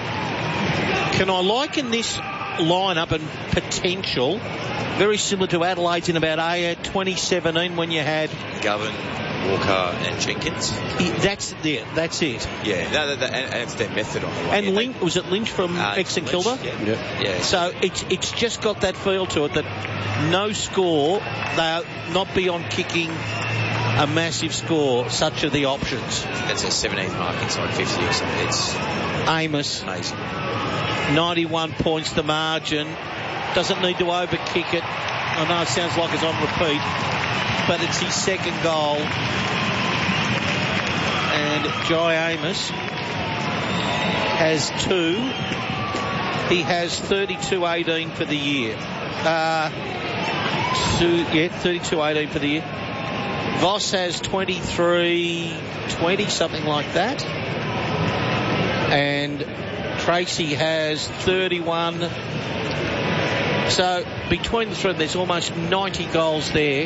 S1: Can I liken this lineup and potential very similar to Adelaide's in about twenty seventeen when you had
S3: Govan, Walker and Jenkins?
S1: Yeah, that's yeah, that's it.
S3: Yeah, that, that, and, and it's their method on the way.
S1: And
S3: yeah,
S1: Lynch,
S3: they,
S1: was it Lynch from
S3: uh,
S1: Ex St Kilda?
S3: Yeah.
S4: yeah.
S3: yeah.
S1: So it's it's just got that feel to it that no score, they'll not be on kicking a massive score, such are the options.
S3: That's a seventeenth mark inside fifty or something. It's
S1: Amos.
S3: Amazing.
S1: ninety-one points the margin. Doesn't need to overkick it. I know it sounds like it's on repeat, but it's his second goal. And Jai Amos has two. He has thirty-two eighteen for the year. Uh, two, yeah, thirty-two eighteen for the year. Voss has twenty-three twenty, something like that. And Tracy has thirty-one. So between the three, there's almost ninety goals there.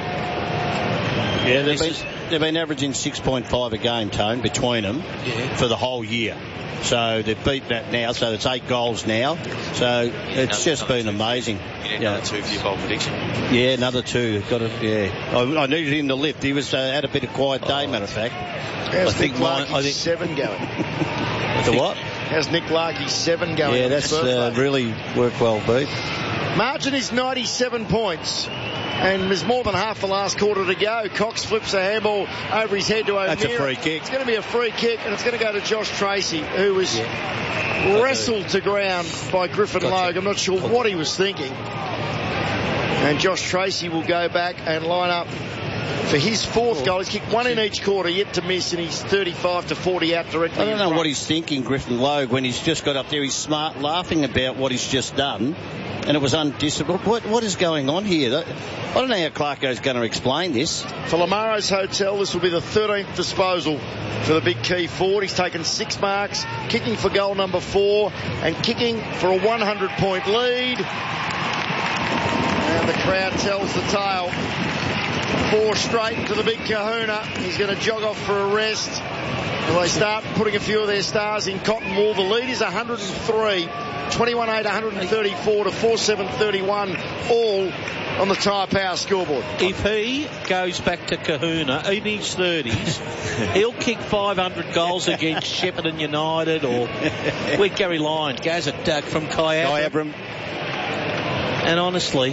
S4: Yeah, they've been, they've been averaging six point five a game, Tone, between them
S1: yeah.
S4: for the whole year. So they've beaten that now, so it's eight goals now. So it's
S3: another,
S4: just
S3: another
S4: been
S3: two.
S4: amazing.
S3: You need
S4: yeah.
S3: another two for your bold prediction.
S4: Yeah, another two. Got it. Yeah, I, I needed him to lift. He was uh, had a bit of quiet day, oh. matter of fact.
S2: How's I think Nick Larkey's I think seven going?
S4: The what?
S2: How's Nick Larkey's seven going?
S4: Yeah, that's uh, really worked well, Beef.
S2: Margin is ninety-seven points. And there's more than half the last quarter to go. Cox flips a handball over his head to O'Meara.
S4: That's a free kick.
S2: It's going to be a free kick, and it's going to go to Josh Tracy, who was yeah. wrestled to ground by Griffin gotcha. Logue. I'm not sure what he was thinking. And Josh Tracy will go back and line up for his fourth goal. He's kicked one in each quarter, yet to miss, and he's thirty-five to forty out directly.
S4: I don't know what he's thinking, Griffin Logue, when he's just got up there. He's smart, laughing about what he's just done, and it was undisciplined. What, what is going on here? don't know how Clarko's going to explain this.
S2: For Lamaro's Hotel, this will be the thirteenth disposal for the big key forward. He's taken six marks, kicking for goal number four, and kicking for a one hundred point lead. And the crowd tells the tale. Four straight to the big kahuna. He's going to jog off for a rest. Well, they start putting a few of their stars in cotton wool. The lead is one hundred three. twenty-one eight, one hundred thirty-four to four seven thirty-one, all on the Tyre Power scoreboard.
S1: If he goes back to Kahuna in his thirties, he'll kick five hundred goals against Shepparton United or with Gary Lyons, Gazette uh, from Kyabram. And honestly,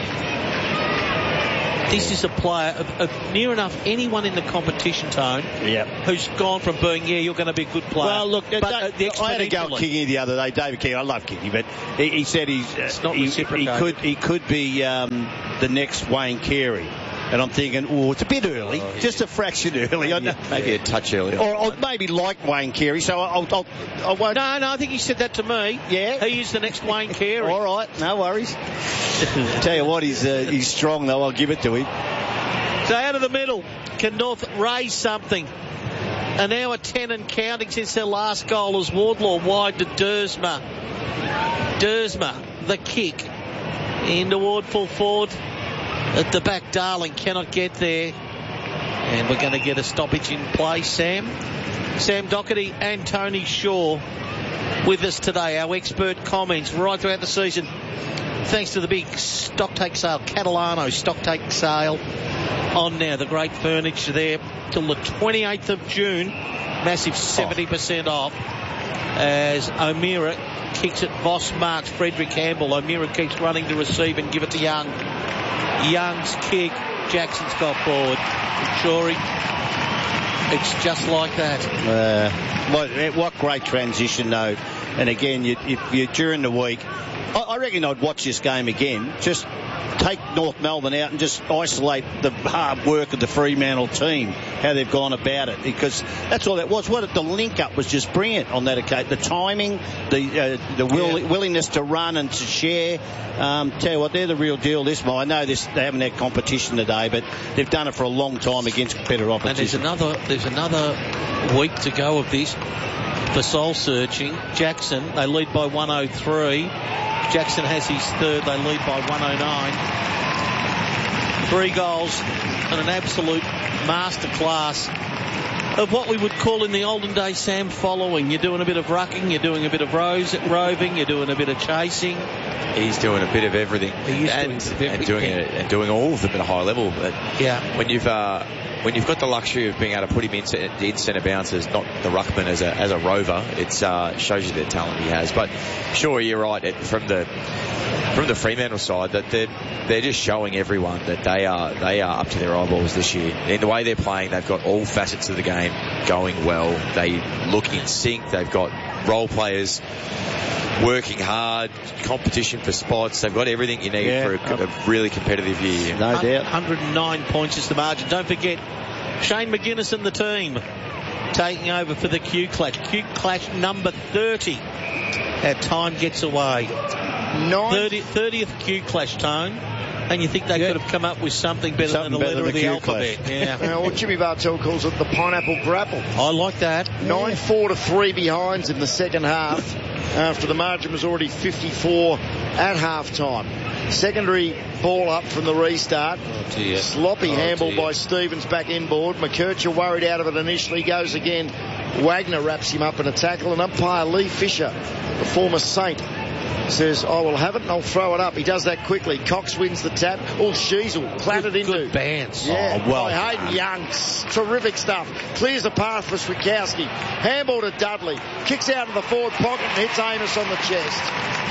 S1: this is a player of, of near enough anyone in the competition, Tone,
S4: yep.
S1: who's gone from being, yeah, you're going to be a good player.
S4: Well, look,
S1: but, uh, the
S4: I had a go at Kingy the other day, David Kingy. I love Kingy, but he, he said he's,
S1: it's not
S4: he, he could he could be um, the next Wayne Carey. And I'm thinking, oh, it's a bit early, oh, yeah. just a fraction early.
S3: Maybe, maybe a touch early.
S4: Or, or maybe like Wayne Carey, so I'll, I'll, I won't.
S1: No, no, I think he said that to me.
S4: Yeah?
S1: He is the next Wayne Carey.
S4: All right, no worries. Tell you what, he's, uh, he's strong, though. I'll give it to him.
S1: So out of the middle, can North raise something? An hour ten and counting since their last goal as Wardlaw wide to Dersma. Dersma, the kick. Into Ward full forward. At the back, Darling cannot get there. And we're going to get a stoppage in play, Sam. Sam Doherty and Tony Shaw with us today. Our expert comments right throughout the season. Thanks to the big stock take sale, Catalano stock take sale on now. The great furniture there till the twenty-eighth of June. Massive seventy percent off as O'Meara kicks it. Voss marks Frederick Campbell. O'Meara keeps running to receive and give it to Young. Young's kick. Jackson's got forward. Shorey. It's just like that.
S4: Uh, what, what great transition, though. And again, you, you, you during the week, I, I reckon I'd watch this game again. Just take North Melbourne out and just isolate the hard work of the Fremantle team, how they've gone about it, because that's all that was. What the link-up was just brilliant on that occasion. The timing, the uh, the will, yeah. willingness to run and to share. Um, tell you what, they're the real deal this month. I know this, they haven't had competition today, but they've done it for a long time against better opposition.
S1: And there's another, there's another week to go of this for soul searching. Jackson, they lead by one oh three. Jackson has his third. They lead by one oh nine. Three goals and an absolute masterclass of what we would call in the olden days, Sam, following. You're doing a bit of rucking, you're doing a bit of rose, roving, you're doing a bit of chasing.
S3: He's doing a bit of everything.
S1: He is
S3: and,
S1: doing, everything.
S3: and doing it, and doing all of them at a high level. But
S1: yeah.
S3: When you've uh, when you've got the luxury of being able to put him in, in centre bounces, not the ruckman as a as a rover, it uh, shows you the talent he has. But sure, you're right. It, from the from the Fremantle side, that they're they're just showing everyone that they are they are up to their eyeballs this year. In the way they're playing, they've got all facets of the game going well. They look in sync. They've got role players working hard, competition for spots. They've got everything you need yeah. for a, a really competitive year.
S4: No doubt.
S1: one hundred nine points is the margin. Don't forget, Shane McGuinness and the team taking over for the Q Clash. Q Clash number thirty. Our time gets away. thirty, thirtieth Q Clash, Tone. And you think they yeah. could have come up with something better
S2: something
S1: than the letter
S2: better
S1: of the,
S2: the
S1: alphabet. Yeah.
S2: Now, what Jimmy Bartell calls it the pineapple grapple.
S1: I like that.
S2: Nine four to three behinds in the second half after the margin was already fifty-four at half time. Secondary ball up from the restart.
S1: Oh, dear.
S2: Sloppy
S1: oh,
S2: handball
S1: dear.
S2: by Stevens back inboard. McKercher worried out of it initially. Goes again. Wagner wraps him up in a tackle. And umpire Lee Fisher, the former Saint, says, I will have it and I'll throw it up. He does that quickly. Cox wins the tap. All Sheasel clattered
S1: good,
S2: into.
S1: Good bands.
S2: Yeah,
S1: oh, well.
S2: by Hayden Young. Terrific stuff. Clears the path for Swikowski. Handball to Dudley. Kicks out of the forward pocket and hits Amos on the chest.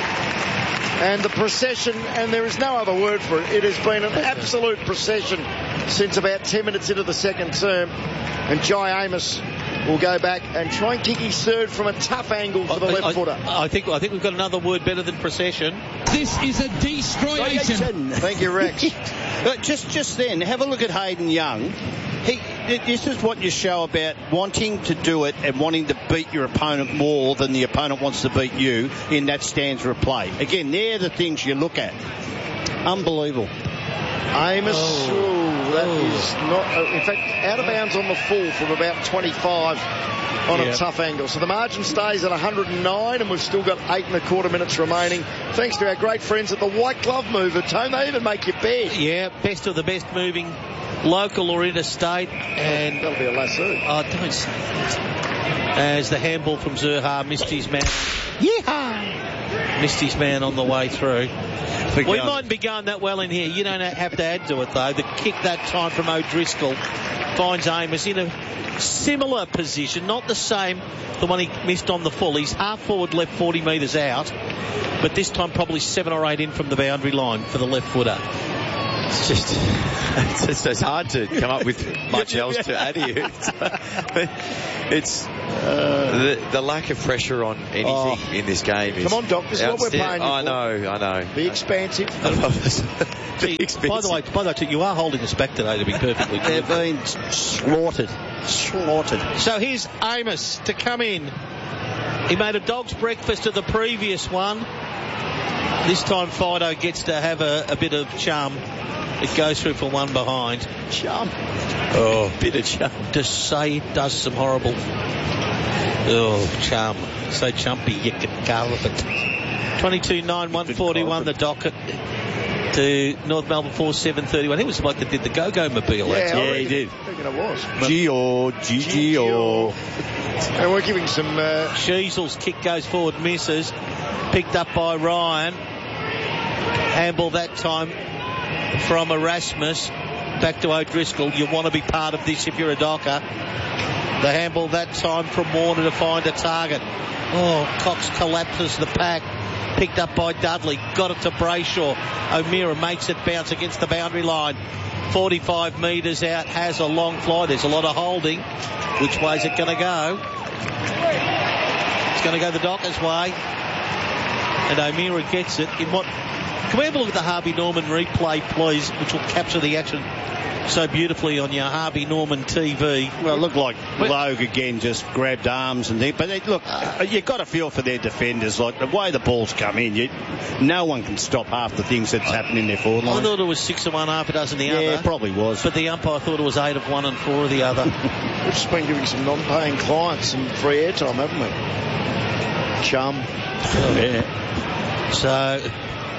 S2: And the procession, and there is no other word for it, it has been an absolute procession since about ten minutes into the second term. And Jai Amos will go back and try and kick his third from a tough angle for the
S1: I,
S2: left
S1: I,
S2: footer.
S1: I think I think we've got another word better than procession.
S15: This is a destroyation.
S2: Thank you, Rex.
S4: just just then, have a look at Hayden Young. He, this is what you show about wanting to do it and wanting to beat your opponent more than the opponent wants to beat you in that stanza of play. Again, they're the things you look at. Unbelievable.
S2: Amos, oh, ooh, that oh. is not, uh, in fact, out of bounds on the full from about twenty-five on yeah. a tough angle. So the margin stays at one hundred nine, and we've still got eight and a quarter minutes remaining. Thanks to our great friends at the White Glove Mover, Tone. They even make your bed.
S1: Yeah, best of the best moving, local or interstate. And
S2: that'll be a lasso.
S1: Oh, don't say that. As the handball from Zurha missed his man. Yeehaw! Missed his man on the way through. We going. mightn't be going that well in here. You don't have to add to it, though. The kick that time from O'Driscoll finds Amos in a similar position, not the same, the one he missed on the full. He's half forward left, forty metres out, but this time probably seven or eight in from the boundary line for the left footer.
S3: It's just, it's, just, it's hard to come up with much else to add here. It's uh, the, the lack of pressure on anything oh. in this game. Is
S2: Come on, Doc, this is what we're paying you
S3: I
S2: for.
S3: know, I know.
S2: Be expansive.
S1: Be expansive. By the way, by the way, you are holding us back today, to be perfectly clear.
S4: They've been slaughtered. Slaughtered.
S1: So here's Amos to come in. He made a dog's breakfast of the previous one. This time Fido gets to have a, a bit of chum. It goes through for one behind.
S2: Chum.
S1: Oh, bit of chum. To say it does some horrible. Oh, chum. So chumpy you can gallop it. twenty-two nine, one forty-one the docket to North Melbourne four seven thirty-one. He was like that did the Go-Go Mobile.
S2: Yeah,
S1: actually.
S2: yeah
S1: he
S2: did. I think it was.
S4: G-O, G-G-O.
S2: And we're giving some... Uh...
S1: Sheasel's kick goes forward, misses. Picked up by Ryan. Handball that time from Erasmus. Back to O'Driscoll. You want to be part of this if you're a Docker. The handball that time from Warner to find a target. Oh, Cox collapses the pack. Picked up by Dudley. Got it to Brayshaw. O'Meara makes it bounce against the boundary line. forty-five metres out. Has a long fly. There's a lot of holding. Which way's it going to go? It's going to go the Dockers' way. And O'Meara gets it in what... Can we have a look at the Harvey Norman replay, please, which will capture the action so beautifully on your Harvey Norman T V.
S4: Well, it looked like Logue again just grabbed arms and things. But they, look, uh, you've got to feel for their defenders. Like the way the balls come in, you, no one can stop half the things that's happening in their forward line.
S1: I thought it was six of one, half a dozen the
S4: yeah,
S1: other.
S4: Yeah, it probably was.
S1: But the umpire thought it was eight of one and four of the other.
S2: We've just been giving some non-paying clients some free airtime, haven't we? Chum.
S1: Oh, yeah. So...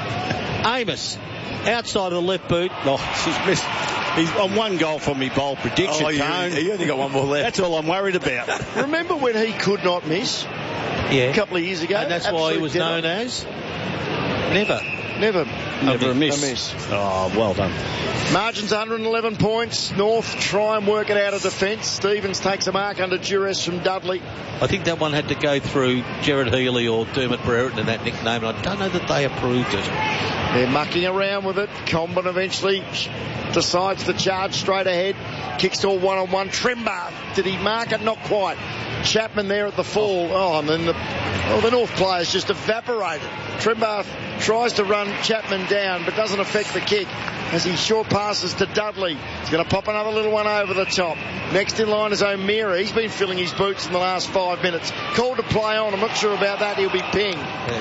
S1: Amos, outside of the left boot.
S4: Oh, he's missed. He's on one goal from me bowl prediction.
S3: Oh,
S4: Tone.
S3: He only got one more left.
S4: That's all I'm worried about.
S2: Remember when he could not miss?
S1: Yeah.
S2: A couple of years ago.
S1: And that's
S2: Absolute
S1: why he was
S2: dinner.
S1: known as Never.
S2: Never.
S4: Never a miss.
S2: a miss.
S4: Oh, well done.
S2: Margin's one hundred eleven points. North try and work it out of defence. Stevens takes a mark under duress from Dudley.
S1: I think that one had to go through Gerard Healy or Dermot Brereton in that nickname, and I don't know that they approved it.
S2: They're mucking around with it. Comben eventually decides to charge straight ahead. Kicks to a one-on-one. Trimbath. Did he mark it? Not quite. Chapman there at the fall. Oh, and then the, oh, the North players just evaporated. Trimbath tries to run Chapman down, but doesn't affect the kick as he short passes to Dudley. He's going to pop another little one over the top. Next in line is O'Meara. He's been filling his boots in the last five minutes. Called to play on. I'm not sure about that. He'll be pinged.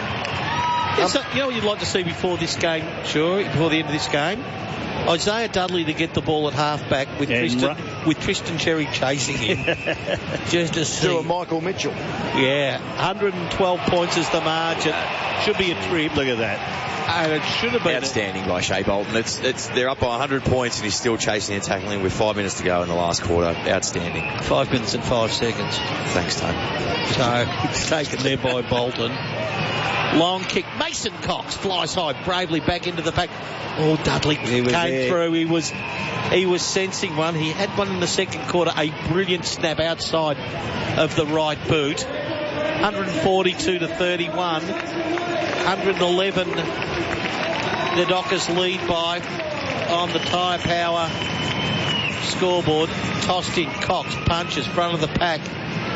S1: Yeah. Um, so, you know what you'd like to see before this game, sure, before the end of this game? Isaiah Dudley to get the ball at half-back with, Tristan, ru- with Tristan Cherry chasing him. Just to see.
S2: To a Michael Mitchell.
S1: Yeah, one hundred twelve points is the margin. Should be a trip.
S4: Look at that.
S1: And it should have been
S3: outstanding by Shea Bolton. It's it's they're up by one hundred points and he's still chasing and tackling with five minutes to go in the last quarter. Outstanding.
S1: Five minutes and five seconds.
S3: Thanks, Tone.
S1: So it's taken there by Bolton. Long kick. Mason Cox flies high, bravely back into the pack. Oh, Dudley came there. through. He was he was sensing one. He had one in the second quarter. A brilliant snap outside of the right boot. one forty-two to thirty-one. one eleven. The Dockers lead by on the tyre power scoreboard. Tossed in. Cox punches front of the pack.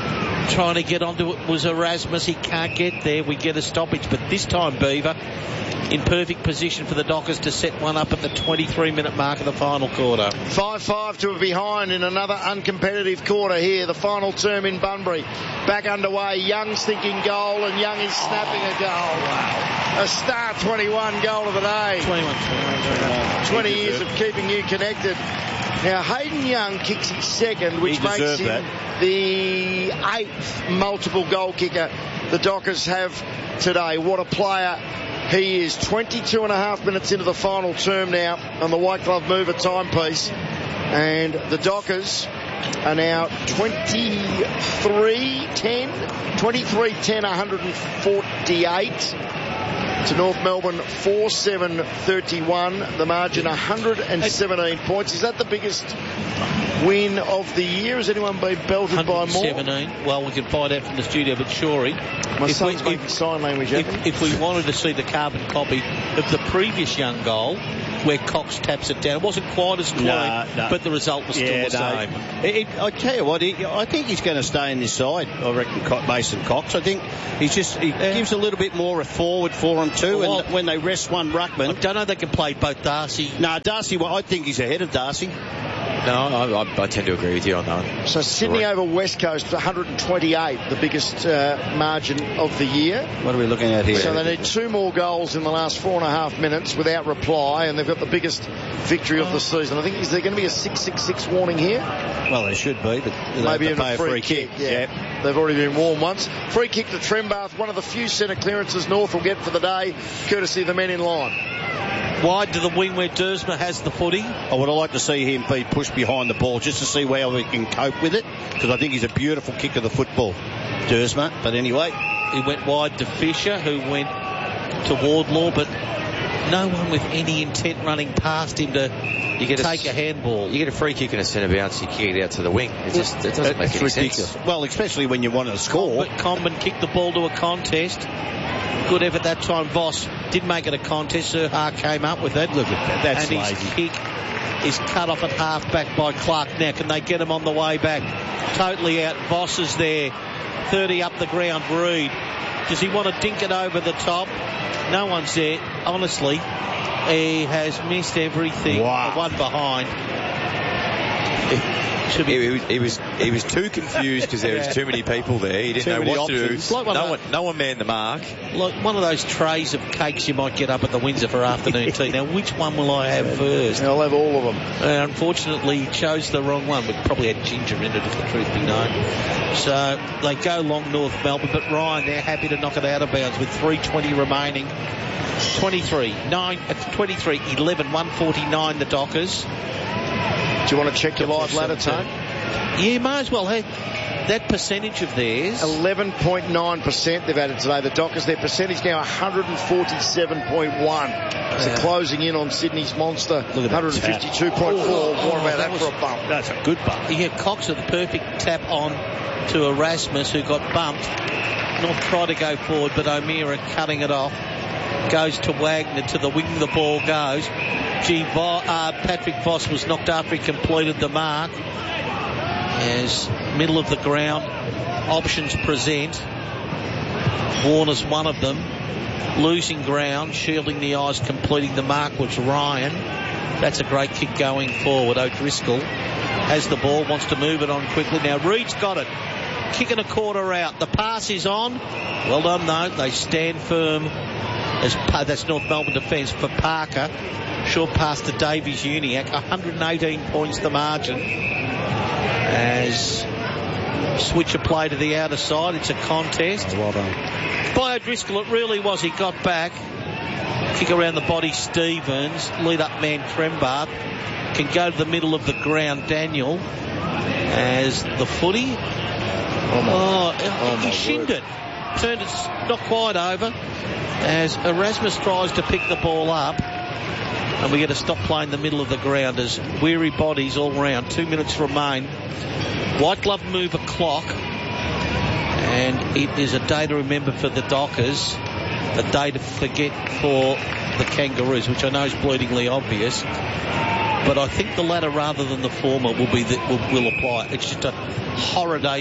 S1: Trying to get onto it was Erasmus. He can't get there. We get a stoppage. But this time, Beaver, in perfect position for the Dockers to set one up at the twenty-three minute mark of the final quarter.
S2: five five to a behind in another uncompetitive quarter here. The final term in Bunbury. Back underway. Young's thinking goal, and Young is snapping a goal. Wow. A star twenty-one goal of the day.
S1: twenty-one, twenty-one.
S2: twenty years of keeping you connected. Now, Hayden Young kicks his second, which
S4: He
S2: makes him
S4: that.
S2: the eighth multiple goal kicker the Dockers have today. What a player he is. twenty-two and a half minutes into the final term now on the White Glove Mover timepiece. And the Dockers are now twenty-three ten. twenty-three ten, one forty-eight. To North Melbourne, four seven thirty-one. The margin, one hundred seventeen points. Is that the biggest win of the year? Has anyone been belted by more?
S1: one seventeen. Well, we can find out from the studio, but Shorey.
S2: My
S1: if
S2: son's
S1: we,
S2: making
S1: if,
S2: sign language.
S1: If, if we wanted to see the carbon copy of the previous Young goal, where Cox taps it down, it wasn't quite as clean,
S4: no, no.
S1: but the result was
S4: yeah,
S1: still the
S4: no.
S1: same.
S4: It, it, I tell you what, he, I think he's going to stay in this side. I reckon Co- Mason Cox. I think he's just he yeah. gives a little bit more a forward for him too. Well, and when they rest one ruckman,
S1: I don't know they can play both Darcy.
S4: No, Darcy. Well, I think he's ahead of Darcy.
S3: No, I, I, I tend to agree with you on that one.
S2: So Sydney over West Coast, one hundred twenty-eight, the biggest uh, margin of the year.
S4: What are we looking at here?
S2: So they need two more goals in the last four and a half minutes without reply, and they've got the biggest victory of the season. I think, is there going to be a six six six warning here?
S4: Well, there should be, but
S2: maybe
S4: even
S2: a free, free kick. kick. Yeah.
S4: Yep.
S2: They've already been warned once. Free kick to Trembath, one of the few centre clearances North will get for the day, courtesy of the men in line.
S1: Wide to the wing where Dersma has the footy.
S4: I would like to see him be pushed behind the ball just to see how he can cope with it, because I think he's a beautiful kick of the football, Dersma. But anyway,
S1: he went wide to Fisher, who went to Wardlaw, but no one with any intent running past him to you get take a, a handball.
S3: You get a free kick and a centre bounce, you kick it out to the wing. It just it doesn't make any
S4: ridiculous.
S3: sense.
S4: Well, especially when you want to score.
S1: But Comben kicked the ball to a contest. Good effort that time. Voss did make it a contest. Sir Ha came up with it.
S4: Look at that. That's
S1: and
S4: lazy.
S1: his kick is cut off at half back by Clark. Now, can they get him on the way back? Totally out. Voss is there. thirty up the ground. Reed. Does he want to dink it over the top? No one's there. Honestly, he has missed everything.
S4: Wow.
S1: One behind.
S3: He, he, was, he was he was too confused because there was too many people there. He didn't
S4: too
S3: know what
S4: options.
S3: to do.
S1: Like one
S3: no,
S1: of
S3: one, no one manned the mark.
S1: Like one of those trays of cakes you might get up at the Windsor for afternoon tea. Now, which one will I have first?
S2: I'll have all of them.
S1: Uh, unfortunately, he chose the wrong one. We probably had ginger in it, if the truth be known. So they go long North Melbourne, but Ryan, they're happy to knock it out of bounds with three twenty remaining. twenty-three, nine, twenty-three, eleven, one forty-nine the Dockers.
S2: Do you want to check your live ladder, Tone?
S1: Yeah, may as well. Hey, that percentage of theirs.
S2: eleven point nine percent they've added today. The Dockers, their percentage now one forty-seven point one. So
S1: Yeah.
S2: closing in on Sydney's monster.
S4: Look at that
S2: one fifty-two point four.
S1: Oh,
S2: what about
S1: that
S2: that,
S1: was-
S2: for a bump?
S4: That's a good bump.
S1: Yeah, Cox with the perfect tap on to Erasmus, who got bumped. North tried to go forward, but O'Meara cutting it off. Goes to Wagner, to the wing the ball goes. Gee, Vo- uh, Patrick Voss was knocked after he completed the mark. As middle of the ground, options present. Warner's one of them. Losing ground, shielding the eyes, completing the mark was Ryan. That's a great kick going forward. O'Driscoll has the ball, wants to move it on quickly. Now Reed's got it. Kick and a quarter out. The pass is on. Well done though. They stand firm. As pa- that's North Melbourne defence for Parker. Short pass to Davies Uniacke. one hundred eighteen points the margin. As switcher play to the outer side. It's a contest.
S4: Well done.
S1: By O'Driscoll, it really was. He got back. Kick around the body, Stevens. Lead up man, Trembath. Can go to the middle of the ground, Daniel. As the footy. Oh, oh he shinned it. Turned it not quite over. As Erasmus tries to pick the ball up. And we get to stop playing the middle of the ground as weary bodies all round. Two minutes remain. White glove move a clock. And it is a day to remember for the Dockers. A day to forget for the Kangaroos, which I know is bleedingly obvious. But I think the latter rather than the former will be that will, will apply. It's just a horror day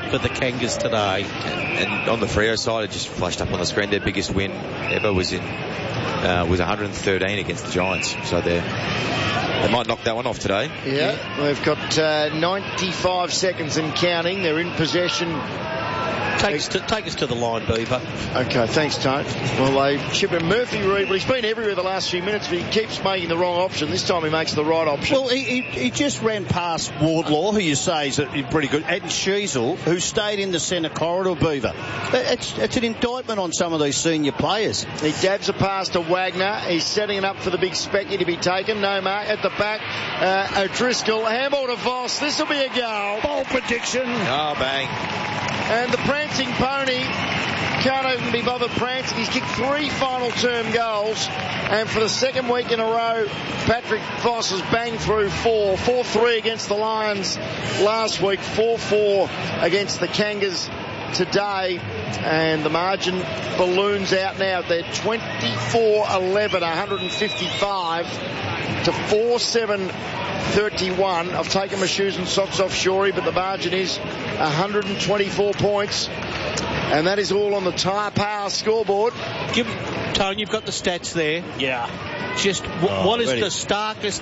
S1: for the Kangas today.
S3: And, and on the Freo side, it just flashed up on the screen. Their biggest win ever was in uh, was one hundred thirteen against the Giants. So they they might knock that one off today.
S2: Yeah, yeah. We've got uh, ninety-five seconds and counting. They're in possession.
S1: Take us, to, take us to the line, Beaver.
S2: Okay, thanks, Tone. Well, they chip in Murphy Reid. Well, he's been everywhere the last few minutes, but he keeps making the wrong option. This time he makes the right option.
S4: Well, he, he, he just ran past Wardlaw, who you say is pretty good, and Sheasel, who stayed in the centre corridor, Beaver. It's, it's an indictment on some of these senior players.
S2: He dabs a pass to Wagner. He's setting it up for the big specky to be taken. No mark at the back. Uh, O'Driscoll, handball to Voss. This will be a goal.
S4: Bold prediction.
S3: Oh, bang.
S2: And the prancing pony can't even be bothered prancing. He's kicked three final term goals. And for the second week in a row, Patrick Voss has banged through four. four three against the Lions last week. four four against the Kangas today. And the margin balloons out now. They're twenty-four eleven, one hundred fifty-five to four seven thirty-one. I've taken my shoes and socks off Shorey, but the margin is one hundred twenty-four points. And that is all on the Tyre Power scoreboard.
S1: Give, Tone, you've got the stats there.
S4: Yeah.
S1: Just w-
S4: oh,
S1: what is
S4: ready.
S1: the starkest